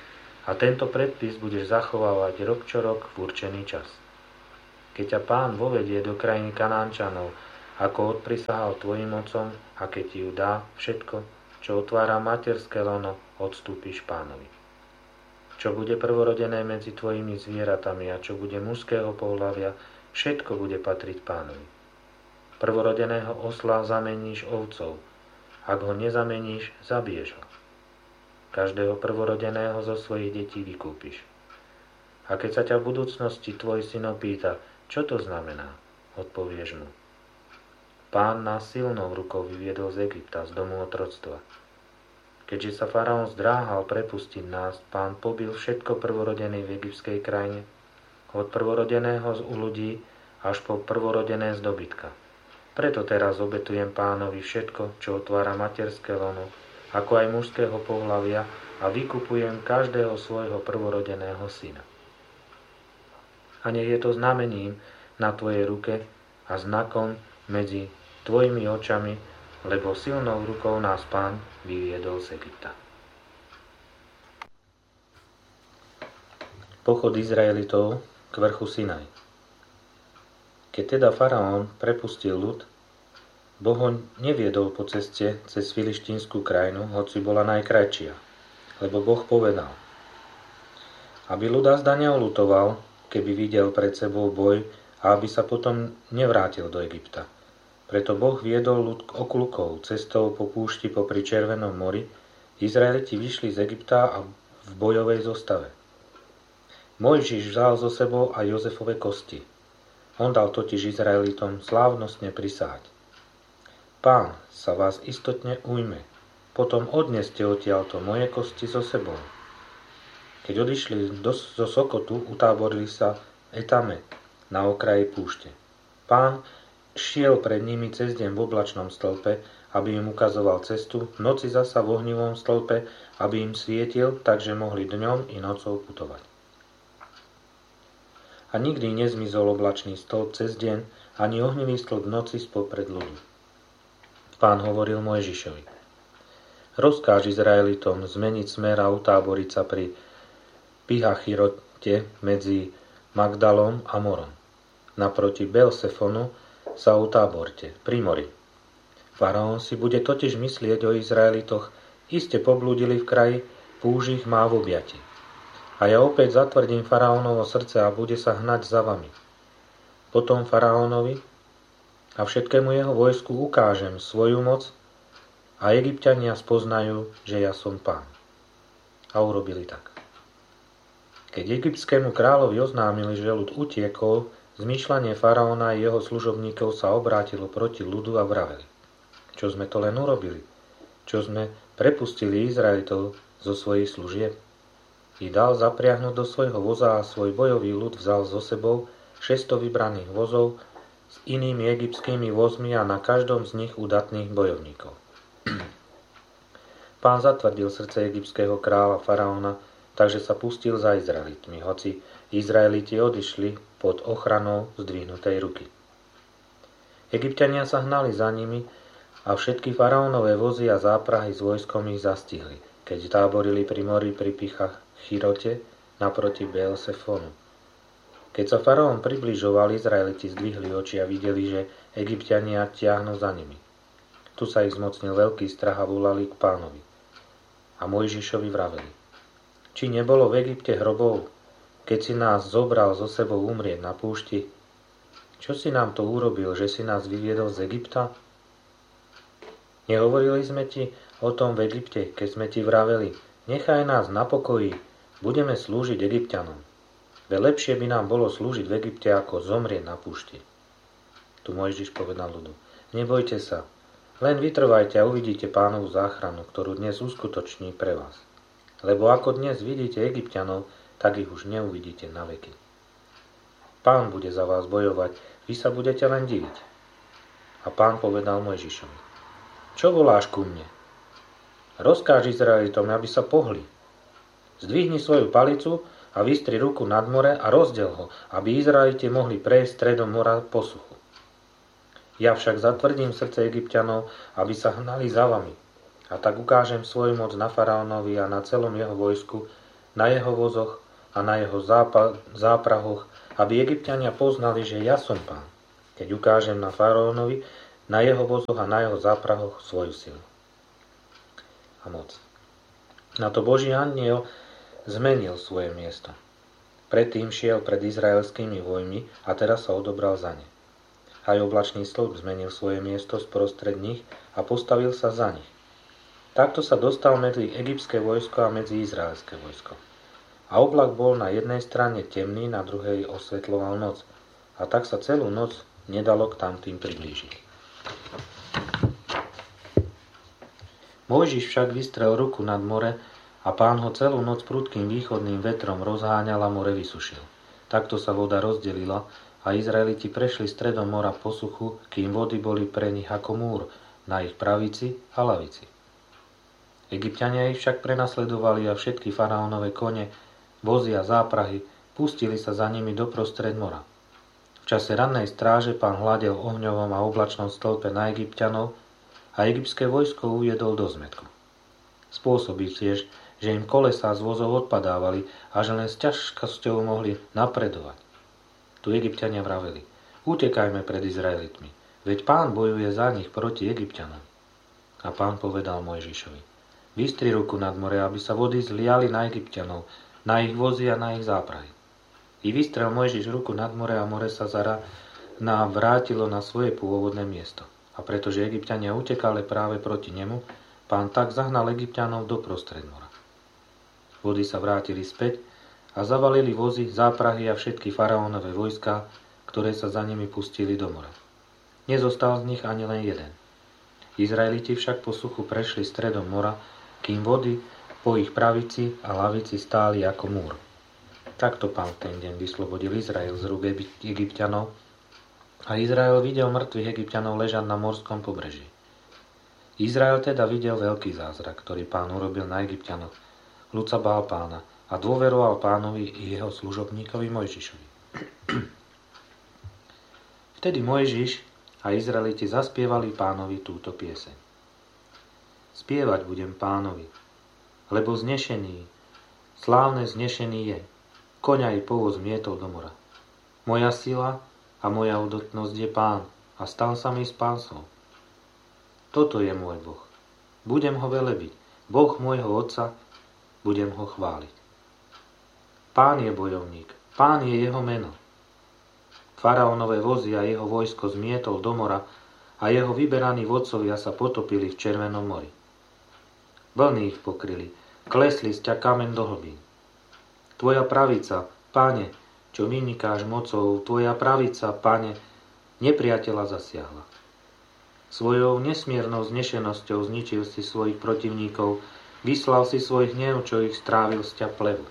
S1: A tento predpis budeš zachovávať rok čo rok v určený čas. Keď ťa Pán vovedie do krajiny Kanánčanov, ako odprisahal tvojim otcom, a keď ti ju dá, všetko, čo otvára materské lono, odstúpiš Pánovi. Čo bude prvorodené medzi tvojimi zvieratami a čo bude mužského pohlavia, všetko bude patriť Pánovi. Prvorodeného osla zameníš ovcov. Ak ho nezameníš, zabiješ ho. Každého prvorodeného zo svojich detí vykúpiš. A keď sa ťa v budúcnosti tvoj syn opýta, čo to znamená, odpovieš mu. Pán nás silnou rukou vyviedol z Egypta, z domu otroctva. Keďže sa faraón zdráhal prepustiť nás, Pán pobil všetko prvorodené v egyptskej krajine, od prvorodeného z u ľudí až po prvorodené z dobytka. Preto teraz obetujem Pánovi všetko, čo otvára materské lono, ako aj mužského pohlavia, a vykupujem každého svojho prvorodeného syna. A nech je to znamením na tvojej ruke a znakom medzi tvojimi očami, lebo silnou rukou nás Pán vyviedol z Egypta. Pochod Izraelitov k vrchu Sinaj. Keď teda faraón prepustil ľud, Boh ho neviedol po ceste cez filištínsku krajinu, hoci bola najkrajšia, lebo Boh povedal, aby ľud azda neolutoval, keby videl pred sebou boj a aby sa potom nevrátil do Egypta. Preto Boh viedol ľud oklukov cestou po púšti popri Červenom mori. Izraeliti vyšli z Egypta a v bojovej zostave. Mojžiš vzal so sebou aj Jozefove kosti. On dal totiž Izraelitom slávnostne prisahať. Pán sa vás istotne ujme, potom odneste odtiaľto moje kosti so sebou. Keď odišli do, zo Sokotu, utáborili sa v Etame, na okraji púšte. Pán šiel pred nimi cez deň v oblačnom stĺpe, aby im ukazoval cestu, v noci zasa v ohnivom stĺpe, aby im svietil, takže mohli dňom i nocou putovať. A nikdy nezmizol oblačný stĺp cez deň, ani ohnivý stĺp v noci spopred ľudu. Pán hovoril Mojžišovi: rozkáž Izraelitom zmeniť smer a utáboriť sa pri Pihachirote medzi Magdalom a Morom. Naproti Beelsefonu sa utáborte, pri mori. Faraón si bude totiž myslieť o Izraelitoch, iste poblúdili v kraji, púž ich má v objati. A ja opäť zatvrdím faraónovo srdce a bude sa hnať za vami. Potom faraónovi a všetkému jeho vojsku ukážem svoju moc a Egypťania spoznajú, že ja som Pán. A urobili tak. Keď egyptskému kráľovi oznámili, že ľud utiekol, zmýšľanie faraóna a jeho služobníkov sa obrátilo proti ľudu a vraveli: čo sme to len urobili? Čo sme prepustili Izraelitov zo svojich služieb? I dal zapriahnuť do svojho voza a svoj bojový ľud vzal so sebou šesťsto vybraných vozov s inými egyptskými vozmi a na každom z nich udatných bojovníkov. Pán zatvrdil srdce egyptského kráľa faraóna, takže sa pustil za Izraelitmi, hoci Izraeliti odišli pod ochranou zdvihnutej ruky. Egypťania sa hnali za nimi a všetky faraónové vozy a záprahy s vojskom ich zastihli, keď táborili pri mori pri Pihachirote naproti Beelsefonu. Keď sa faraón približoval, Izraeliti zdvihli oči a videli, že Egypťania tiahnu za nimi. Tu sa ich zmocnil veľký strach a volali k Pánovi. A Mojžišovi vraveli: či nebolo v Egypte hrobov, keď si nás zobral so sebou umrieť na púšti? Čo si nám to urobil, že si nás vyviedol z Egypta? Nehovorili sme ti o tom v Egypte, keď sme ti vraveli: nechaj nás na pokoji, budeme slúžiť Egypťanom. Veď lepšie by nám bolo slúžiť v Egypte, ako zomrieť na púšti. Tu Mojžiš povedal ľudu: nebojte sa, len vytrvajte a uvidíte Pánovu záchranu, ktorú dnes uskutoční pre vás. Lebo ako dnes vidíte Egypťanov, tak ich už neuvidíte na veky. Pán bude za vás bojovať, vy sa budete len diviť. A Pán povedal Mojžišovi: čo voláš ku mne? Rozkáž Izraelitom, aby sa pohli. Zdvihni svoju palicu a vystri ruku nad more a rozdiel ho, aby Izraeliti mohli prejsť stredom mora po suchu. Ja však zatvrdím srdce Egypťanov, aby sa hnali za vami. A tak ukážem svoju moc na faraónovi a na celom jeho vojsku, na jeho vozoch a na jeho zápa- záprahoch, aby Egypťania poznali, že ja som Pán, keď ukážem na faraónovi, na jeho vozoch a na jeho záprahoch svoju silu a moc. Na to Boží anjel zmenil svoje miesto. Predtým šiel pred izraelskými vojmi a teraz sa odobral za ne. Aj oblačný stĺp zmenil svoje miesto sprostred nich a postavil sa za nich. Takto sa dostal medzi egyptské vojsko a medzi izraelské vojsko. A oblak bol na jednej strane temný, na druhej osvetľoval noc. A tak sa celú noc nedalo k tamtým priblížiť. Mojžiš však vystrel ruku nad more a Pán ho celú noc prudkým východným vetrom rozháňal a more vysušil. Takto sa voda rozdelila a Izraeliti prešli stredom mora po suchu, kým vody boli pre nich ako múr na ich pravici a lavici. Egypťania ich však prenasledovali a všetky faraónove kone, vozy a záprahy pustili sa za nimi doprostred mora. V čase rannej stráže Pán hľadel ohňovom a oblačnom stĺpe na Egypťanov a egyptské vojsko uviedol do zmätku. Spôsobil tiež, že im kolesá z vozov odpadávali a že len s ťažkosťou mohli napredovať. Tu Egypťania vraveli: utekajme pred Izraelitmi, veď Pán bojuje za nich proti Egypťanom. A Pán povedal Mojžišovi: vystri ruku nad more, aby sa vody zliali na Egypťanov, na ich vozy a na ich záprahy. I vystrel Mojžiš ruku nad more a more sa zara na vrátilo na svoje pôvodné miesto. A pretože Egypťania utekali práve proti nemu, Pán tak zahnal Egypťanov do prostred mora. Vody sa vrátili späť a zavalili vozy, záprahy a všetky faraónové vojská, ktoré sa za nimi pustili do mora. Nezostal z nich ani len jeden. Izraeliti však po suchu prešli stredom mora, kým vody po ich pravici a lavici stáli ako múr. Takto Pán v ten deň vyslobodil Izrael z rúk Egypťanov a Izrael videl mŕtvych Egypťanov ležať na morskom pobreží. Izrael teda videl veľký zázrak, ktorý Pán urobil na Egypťanoch. Ľud sa bál Pána a dôveroval Pánovi i jeho služobníkovi Mojžišovi. Vtedy Mojžiš a Izraeliti zaspievali Pánovi túto pieseň. Spievať budem Pánovi, lebo znešený, slávne znešený je, koňa i povoz mietol do mora. Moja sila a moja udotnosť je Pán a stal sa mi spásou. Toto je môj Boh. Budem ho velebiť. Boh môjho otca, budem ho chváliť. Pán je bojovník. Pán je jeho meno. Faraónové vozy a jeho vojsko zmietol do mora a jeho vyberaní vodcovia sa potopili v Červenom mori. Vlny ich pokryli. Klesli z ťa kameň do hlbín. Tvoja pravica, Pane, čo vynikáš mocou, tvoja pravica, Pane, nepriateľa zasiahla. Svojou nesmiernou znešenosťou zničil si svojich protivníkov, vyslal si svoj hnev, čo ich strávil z ťa plevu.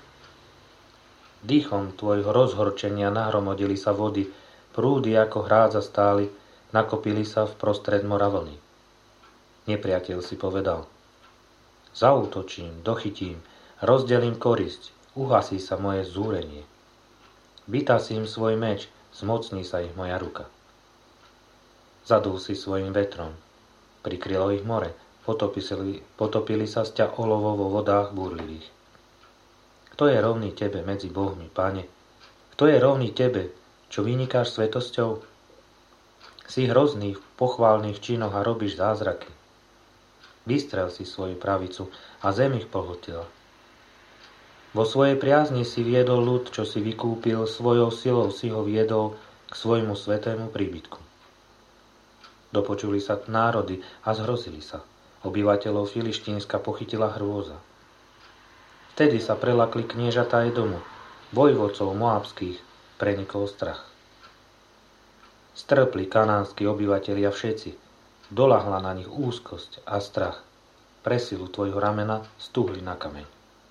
S1: Dýchom tvojho rozhorčenia nahromodili sa vody, prúdy ako hrádza stáli, nakopili sa v prostred mora vlny. Nepriateľ si povedal: zaútočím, dochytím, rozdelím korisť, uhasí sa moje zúrenie. Vytasím svoj meč, zmocní sa ich moja ruka. Zadul si svojim vetrom, prikrylo ich more, potopili, potopili sa z ťa olovo vo vodách búrlivých. Kto je rovný tebe medzi bohmi, Pane? Kto je rovný tebe, čo vynikáš svetosťou? Si hrozný v pochválnych činoch a robíš zázraky. Vystrel si svoju pravicu a zem ich pohltila. Vo svojej priazni si viedol ľud, čo si vykúpil, svojou silou si ho viedol k svojmu svätému príbytku. Dopočuli sa národy a zhrozili sa. Obyvateľov Filištínska pochytila hrôza. Vtedy sa prelakli kniežatá Edomu, vojvodcov moabských prenikol strach. Strpli kanánsky obyvatelia všetci, dolahla na nich úzkosť a strach. Pre silu tvojho ramena stuhli na kameň.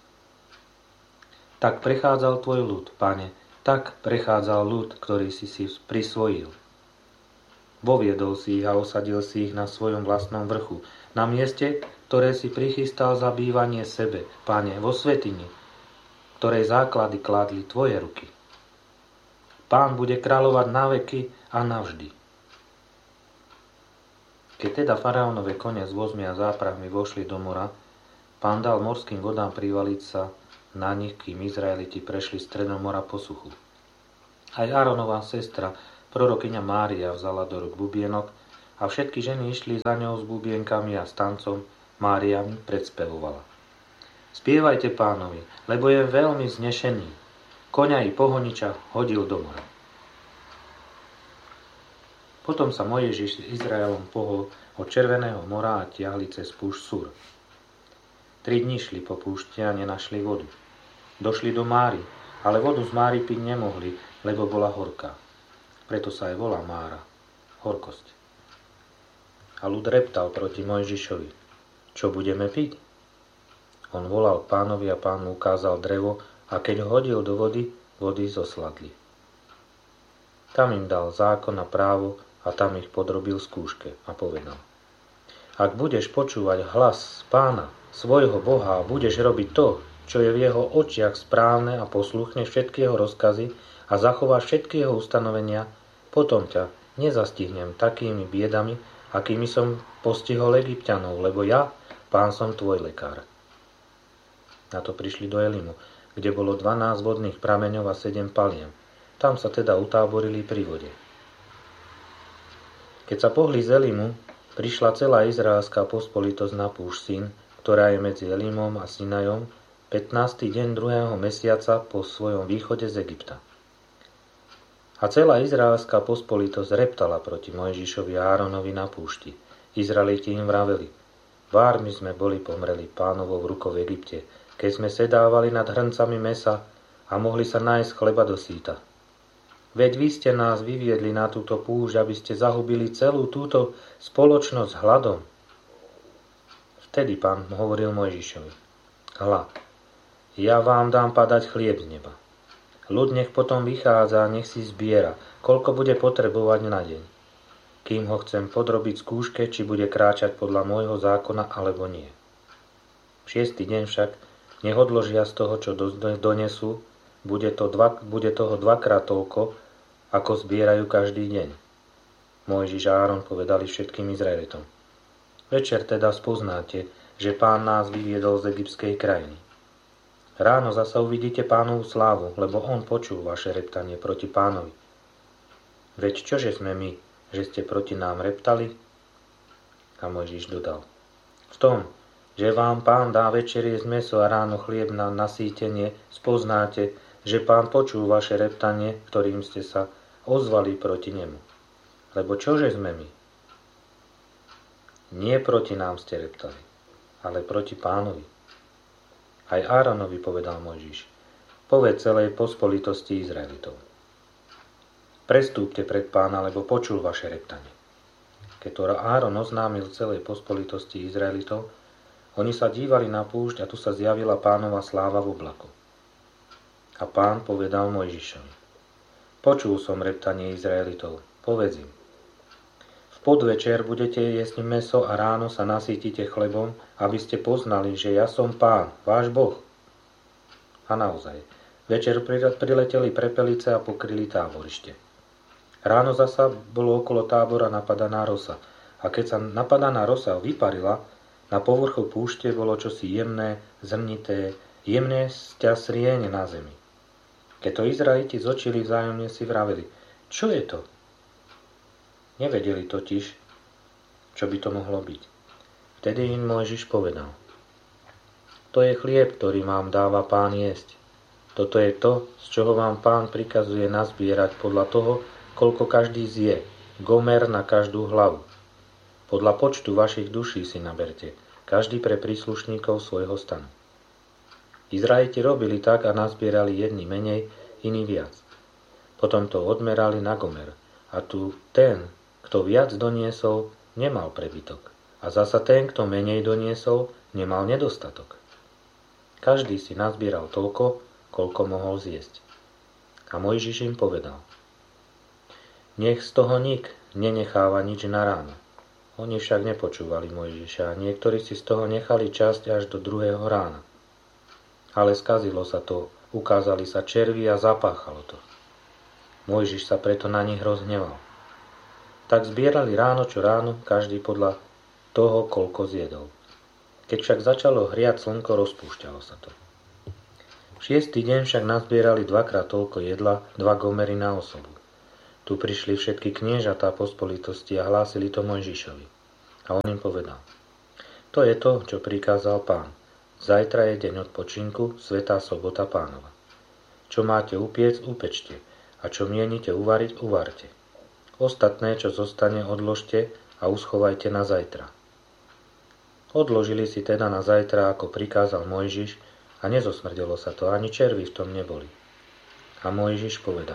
S1: Tak prechádzal tvoj ľud, Pane, tak prechádzal ľud, ktorý si si prisvojil. Voviedol si ich a osadil si ich na svojom vlastnom vrchu, na mieste, ktoré si prichystal za bývanie sebe, Pane, vo svätyni, ktorej základy kládli tvoje ruky. Pán bude kráľovať na veky a navždy. Keď teda faraónove kone s vozmi a záprahmi vošli do mora, Pán dal morským vodám privaliť sa na nich, kým Izraeliti prešli stredom mora po suchu. Aj Áronová sestra, prorokyňa Mária, vzala do rúk bubienok a všetky ženy išli za ňou s bubienkami a s tancom. Mária mi predspevovala. Spievajte Pánovi, lebo je veľmi znešený. Koňa i pohoniča hodil do mora. Potom sa Mojžiš s Izraelom pohol od Červeného mora a tiahli cez púšť Sur. Tri dni šli po púšti a nenašli vodu. Došli do Máry, ale vodu z Máry piť nemohli, lebo bola horká. Preto sa aj volá Mára, horkosť. A ľud reptal proti Mojžišovi. Čo budeme piť? On volal Pánovi a Pán mu ukázal drevo a keď ho hodil do vody, vody zosladli. Tam im dal zákon a právo a tam ich podrobil skúške a povedal: Ak budeš počúvať hlas Pána, svojho Boha a budeš robiť to, čo je v jeho očiach správne a posluchneš všetky jeho rozkazy a zachováš všetky jeho ustanovenia, potom ťa nezastihnem takými biedami, akými som postihol Egypťanov, lebo ja, Pán, som tvoj lekár. Na to prišli do Elimu, kde bolo dvanásť vodných prameňov a sedem paliem. Tam sa teda utáborili pri vode. Keď sa pohli z Elimu, prišla celá izraelská pospolitosť na púšť Sin, ktorá je medzi Elimom a Sinajom, pätnásty deň druhého mesiaca po svojom východe z Egypta. A celá izraelská pospolitosť reptala proti Mojžišovi a Áronovi na púšti. Izraeliti im vraveli: Vármi sme boli pomreli Pánovou rukou v Egypte, keď sme sedávali nad hrncami mesa a mohli sa nájsť chleba do síta. Veď vy ste nás vyviedli na túto púšť, aby ste zahubili celú túto spoločnosť hladom. Vtedy Pán hovoril Mojžišovi: Hľa, ja vám dám padať chlieb z neba. Ľud nech potom vychádza, nech si zbiera, koľko bude potrebovať na deň. Kým ho chcem podrobiť skúške, či bude kráčať podľa môjho zákona, alebo nie. V šiestý deň však nech odložia z toho, čo donesú, bude, to dva, bude toho dvakrát toľko, ako zbierajú každý deň. Mojžiš a Áron povedali všetkým Izraelitom: Večer teda spoznáte, že Pán nás vyviedol z egyptskej krajiny. Ráno zasa uvidíte Pánovu slávu, lebo on počul vaše reptanie proti Pánovi. Veď čože sme my, že ste proti nám reptali? A Mojžiš dodal: V tom, že vám Pán dá večer jesť mäso a ráno chlieb na nasýtenie, spoznáte, že Pán počul vaše reptanie, ktorým ste sa ozvali proti nemu. Lebo čože sme my? Nie proti nám ste reptali, ale proti Pánovi. Aj Áronovi povedal Mojžiš: Povedz celej pospolitosti Izraelitov: Prestúpte pred Pána, lebo počul vaše reptanie. Keď to Áron oznámil celej pospolitosti Izraelitov, oni sa dívali na púšť a tu sa zjavila Pánova sláva v oblaku. A Pán povedal Mojžišovi: Počul som reptanie Izraelitov, povedz im: V podvečer budete jesť mäso a ráno sa nasýtite chlebom, aby ste poznali, že ja som Pán, váš Boh. A naozaj, večer prileteli prepelice a pokryli táborište. Ráno zasa bolo okolo tábora napadaná rosa, a keď sa napadaná rosa vyparila, na povrchu púšte bolo čosi jemné, zrnité, jemné sťa srieň na zemi. Keď to Izraeliti zočili vzájomne, si vraveli: Čo je to? Nevedeli totiž, čo by to mohlo byť. Vtedy im Mojžiš povedal: To je chlieb, ktorý vám dáva Pán jesť. Toto je to, z čoho vám Pán prikazuje nazbierať podľa toho, koľko každý zje, gomer na každú hlavu. Podľa počtu vašich duší si naberte, každý pre príslušníkov svojho stanu. Izraeliti robili tak a nazbierali jedni menej, iní viac. Potom to odmerali na gomer a tu ten, kto viac doniesol, nemal prebytok. A zasa ten, kto menej doniesol, nemal nedostatok. Každý si nazbieral toľko, koľko mohol zjesť. A Mojžiš im povedal: Nech z toho nik nenecháva nič na ráno. Oni však nepočúvali Mojžiša a niektorí si z toho nechali časť až do druhého rána. Ale skazilo sa to, ukázali sa červy a zapáchalo to. Mojžiš sa preto na nich rozhneval. Tak zbierali ráno čo ráno, každý podľa toho, koľko zjedol. Keď však začalo hriať slnko, rozpúšťalo sa to. Šiestý deň však nazbierali dvakrát toľko jedla, dva gomery na osobu. Tu prišli všetky kniežatá pospolitosti a hlásili to Mojžišovi. A on im povedal: To je to, čo prikázal Pán. Zajtra je deň odpočinku, svätá sobota Pánova. Čo máte upiec, upečte, a čo mienite uvariť, uvarte. Ostatné, čo zostane, odložte a uschovajte na zajtra. Odložili si teda na zajtra, ako prikázal Mojžiš, a nezosmrdelo sa to, ani červy v tom neboli. A Mojžiš povedal: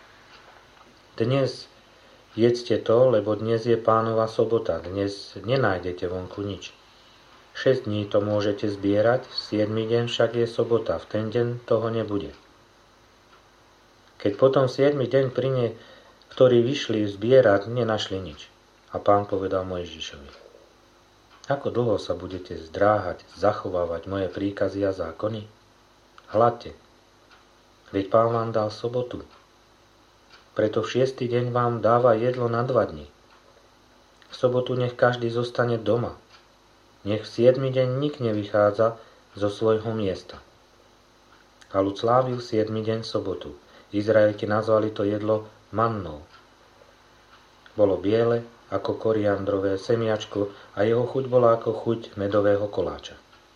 S1: Dnes jedzte to, lebo dnes je Pánova sobota, dnes nenájdete vonku nič. Šesť dní to môžete zbierať, siedmy deň však je sobota, v ten deň toho nebude. Keď potom siedmy deň prinie, ktorí vyšli zbierať, nenašli nič. A Pán povedal Mojžišovi: Ako dlho sa budete zdráhať, zachovávať moje príkazy a zákony? Hladte, veď Pán vám dal sobotu. Preto v šiestý deň vám dáva jedlo na dva dni. V sobotu nech každý zostane doma. Nech v siedmy deň nik nevychádza zo svojho miesta. A ľud slávil siedmy deň sobotu. Izraeliti nazvali to jedlo mannou. Bolo biele ako koriandrové semiačko a jeho chuť bola ako chuť medového koláča.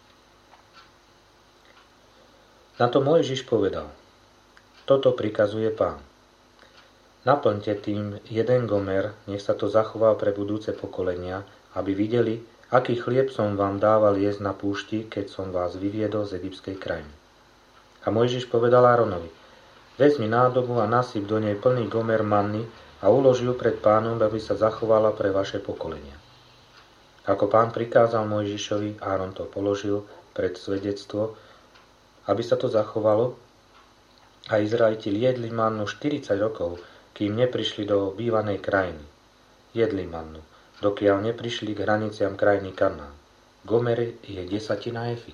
S1: Na to Mojžiš povedal: Toto prikazuje Pán. Naplňte tým jeden gomer, nech sa to zachová pre budúce pokolenia, aby videli, aký chlieb som vám dával jesť na púšti, keď som vás vyviedol z egyptskej krajiny. A Mojžiš povedal Áronovi: Vezmi nádobu a nasyp do nej plný gomer manny a uloži ju pred Pánom, aby sa zachovala pre vaše pokolenia. Ako Pán prikázal Mojžišovi, Áron to položil pred svedectvo, aby sa to zachovalo, a Izraeliti jedli mannu štyridsať rokov, kým neprišli do obývanej krajiny. Jedli mannu, dokiaľ neprišli k hraniciam krajiny Kanán. Gomer je desatina efy.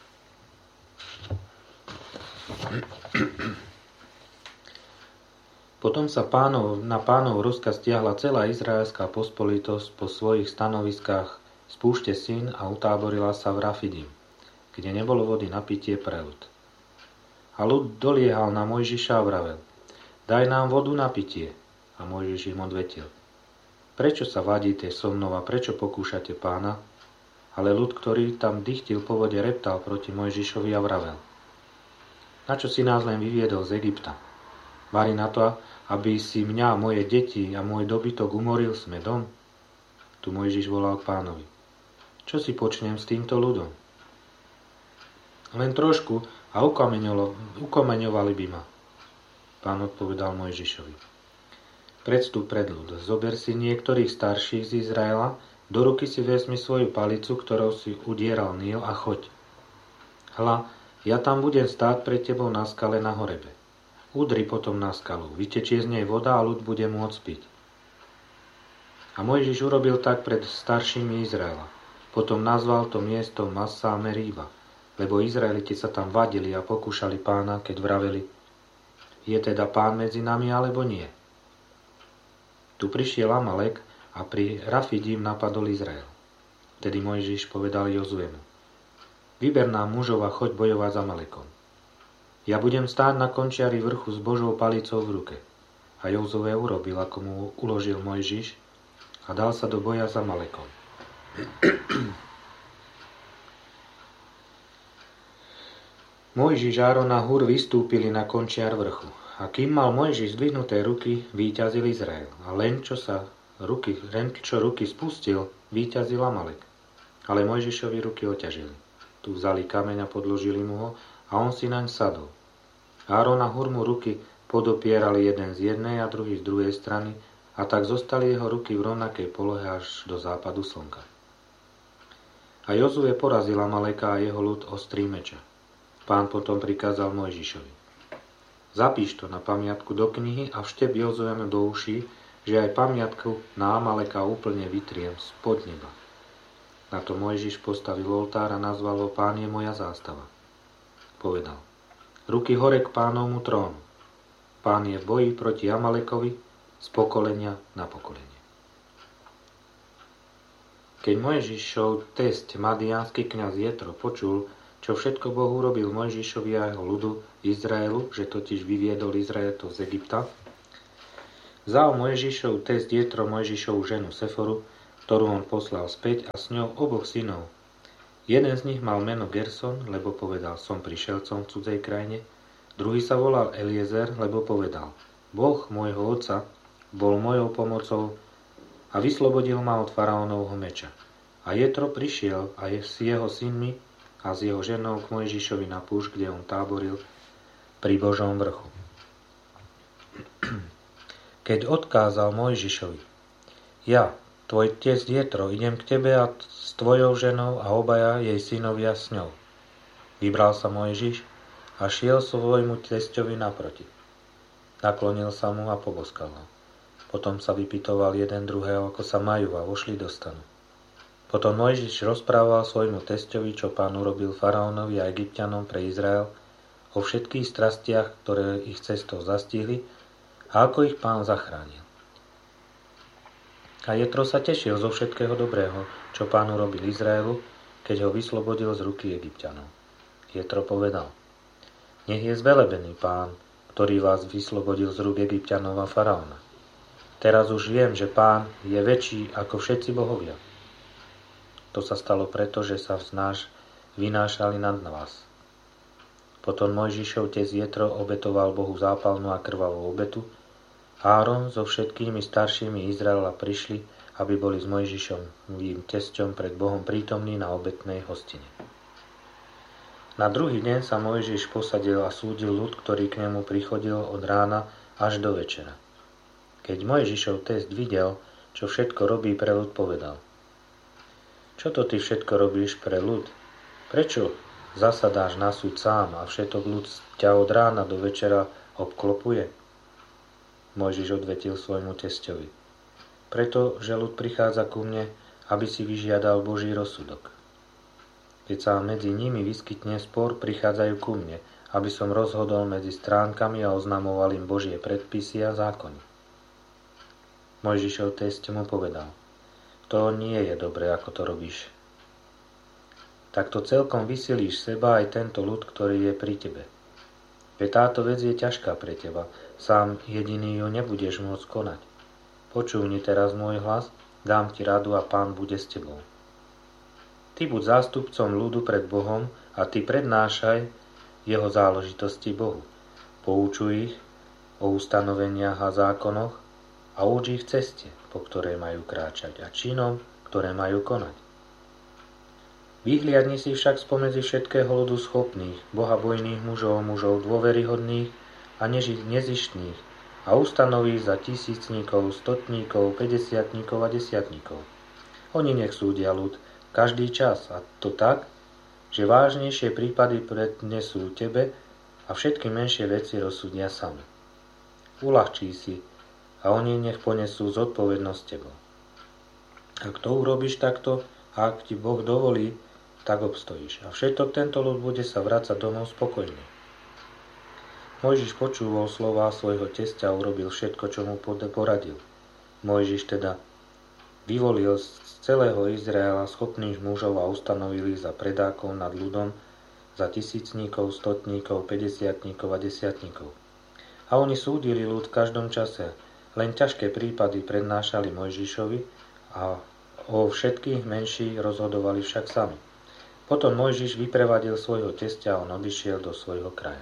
S1: Potom sa pánov, na Pánov rozkaz stiahla celá izraelská pospolitosť po svojich stanoviskách z púšte Sin a utáborila sa v Rafidim, kde nebolo vody na pitie pre ľud. A ľud doliehal na Mojžiša a vravel: Daj nám vodu na pitie. A Mojžiš im odvetil: Prečo sa vadíte so mnou a prečo pokúšate Pána? Ale ľud, ktorý tam dychtil po vode, reptal proti Mojžišovi a vravel: Na čo si nás len vyviedol z Egypta? Vari na to, aby si mňa, moje deti a môj dobytok umoril s medom? Tu Mojžiš volal k Pánovi: Čo si počnem s týmto ľudom? Len trošku a ukameňovali by ma. Pán odpovedal Mojžišovi: Predstup pred ľud, zober si niektorých starších z Izraela, do ruky si vezmi svoju palicu, ktorou si udieral Níl, a choď. Hľa, ja tam budem stáť pred tebou na skale na Horebe. Udri potom na skalu, vytečie z nej voda a ľud bude môcť piť. A Mojžiš urobil tak pred staršími Izraela. Potom nazval to miesto Massa Meríba, lebo Izraeliti sa tam vadili a pokúšali Pána, keď vraveli: Je teda Pán medzi nami, alebo nie? Tu prišiel Amalek a pri Rafidim napadol Izrael. Vtedy Mojžiš povedal Jozuemu: Vyber nám mužov a choď bojovať s Amalekom. Ja budem stáť na končiari vrchu s Božou palicou v ruke. A Jozue urobil, ako mu uložil Mojžiš, a dal sa do boja s Amalekom. Mojžiš, Áron a Hur vystúpili na končiar vrchu. A kým mal Mojžiš zdvihnuté ruky, víťazil Izrael. A len čo sa ruky, len čo ruky spustil, víťazil Amalek. Ale Mojžišovi ruky oťažili. Tu vzali kameň a podložili mu ho, a on si naň sadol. Áron a Hur mu ruky podopierali jeden z jednej a druhý z druhej strany, a tak zostali jeho ruky v rovnakej polohe až do západu slnka. A Jozue porazil Amaleka a jeho ľud ostrým meča. Pán potom prikázal Mojžišovi: Zapíš to na pamiatku do knihy a vštep Jozuemu do uší, že aj pamiatku na Amaleka úplne vytriem spod neba. Na to Mojžiš postavil oltár a nazval ho Pán je moja zástava. Povedal: Ruky hore k Pánovmu trónu. Pán je v boji proti Amalekovi z pokolenia na pokolenie. Keď Mojžišov test, madiánsky kňaz Jetro, počul, čo všetko Boh urobil Mojžišovi a jeho ľudu Izraelu, že totiž vyviedol Izraelitov z Egypta, vzal Mojžišov test Jetro Mojžišovu ženu Seforu, ktorú on poslal späť, a s ňou oboch synov. Jeden z nich mal meno Gerson, lebo povedal, som prišelcom v cudzej krajine. Druhý sa volal Eliezer, lebo povedal, Boh môjho otca bol mojou pomocou a vyslobodil ma od faraónovho meča. A Jetro prišiel a je s jeho synmi a s jeho ženou k Mojžišovi na púšť, kde on táboril pri Božom vrchu. Keď odkázal Mojžišovi, ja, tvoj test Jetro, idem k tebe a s tvojou ženou a obaja jej synovia s ňou. Vybral sa Mojžiš a šiel svojmu testovi naproti. Naklonil sa mu a poboskal ho. Potom sa vypytoval jeden druhého, ako sa majú, a vošli do stanu. Potom Mojžiš rozprával svojmu testovi, čo Pán urobil faraónovi a Egypťanom pre Izrael, o všetkých strastiach, ktoré ich cestou zastihli, a ako ich Pán zachránil. A Jetro sa tešil zo všetkého dobrého, čo Pán urobil Izraelu, keď ho vyslobodil z ruky Egypťanov. Jetro povedal, nech je zvelebený Pán, ktorý vás vyslobodil z rúk Egypťanov a faraóna. Teraz už viem, že Pán je väčší ako všetci bohovia. To sa stalo preto, že sa vznáš vynášali nad vás. Potom Mojžišov test Jetro obetoval Bohu zápalnú a krvavú obetu. Áron so všetkými staršími Izraela prišli, aby boli s Mojžišovým tesťom pred Bohom prítomní na obetnej hostine. Na druhý deň sa Mojžiš posadil a súdil ľud, ktorý k nemu prichodil od rána až do večera. Keď Mojžišov test videl, čo všetko robí pre ľud, povedal, čo to ty všetko robíš pre ľud? Prečo zasadáš na súd sám a všetok ľud ťa od rána do večera obklopuje? Mojžiš odvetil svojmu testovi. Preto, že ľud prichádza ku mne, aby si vyžiadal Boží rozsudok. Keď sa medzi nimi vyskytne spor, prichádzajú ku mne, aby som rozhodol medzi stránkami a oznamoval im Božie predpisy a zákony. Mojžišov test mu povedal, to nie je dobré, ako to robíš. Takto celkom vysilíš seba aj tento ľud, ktorý je pri tebe. Veď táto vec je ťažká pre teba, sám jediný ju nebudeš môcť konať. Počúvni teraz môj hlas, dám ti radu a Pán bude s tebou. Ty buď zástupcom ľudu pred Bohom a ty prednášaj jeho záležitosti Bohu. Poučuj ich o ustanoveniach a zákonoch a uč ich ceste, po ktorej majú kráčať, a činom, ktoré majú konať. Vyhliadni si však spomedzi všetkého ľudu schopných, bohabojných mužov, mužov dôveryhodných a nezištných a ustanoví za tisícníkov, stotníkov, päťdesiatníkov a desiatníkov. Oni nech súdia ľud každý čas, a to tak, že vážnejšie prípady prednesú tebe a všetky menšie veci rozsúdia sami. Uľahčí si a oni nech ponesú zodpovednosť tebou. Ak to urobíš takto, a ak ti Boh dovolí, tak obstojíš. A všetok tento ľud bude sa vrácať domov spokojný. Mojžiš počúval slová svojho tesťa a urobil všetko, čo mu poradil. Mojžiš teda vyvolil z celého Izraela schopných mužov a ustanovil ich za predákov nad ľudom, za tisícníkov, stotníkov, päťdesiatníkov a desiatníkov. A oni súdili ľud v každom čase. Len ťažké prípady prednášali Mojžišovi a o všetkých menších rozhodovali však sami. Potom Mojžiš vyprevadil svojho tesťa a on odišiel do svojho kraja.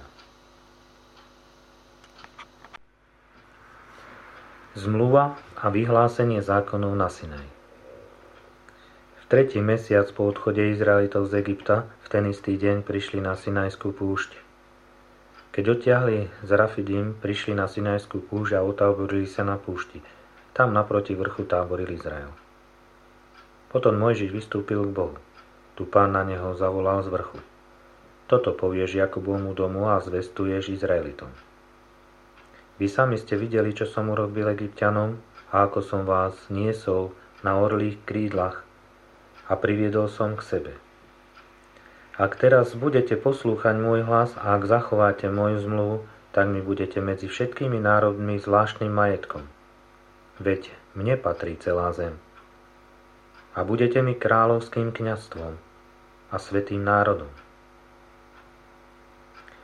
S1: Zmluva a vyhlásenie zákonov na Sinaj. V tretí mesiac po odchode Izraelitov z Egypta v ten istý deň prišli na Sinajskú púšť. Keď odtiahli z Rafidim, prišli na Sinajskú púšť a utáborili sa na púšti. Tam naproti vrchu táboril Izrael. Potom Mojžiš vystúpil k Bohu. Tu Pán na neho zavolal z vrchu. Toto povieš Jakobovmu domu a zvestuješ Izraelitom. Vy sami ste videli, čo som urobil Egypťanom a ako som vás niesol na orlých krídlach a priviedol som k sebe. Ak teraz budete poslúchať môj hlas a ak zachováte moju zmluvu, tak mi budete medzi všetkými národmi zvláštnym majetkom. Veď mne patrí celá zem. A budete mi kráľovským kňazstvom a svätým národom.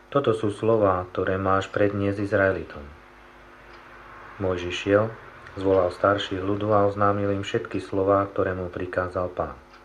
S1: Toto sú slová, ktoré máš predniesť Izraelitom. Mojžiš šiel, zvolal starších ľudu a oznámil im všetky slová, ktoré mu prikázal Pán.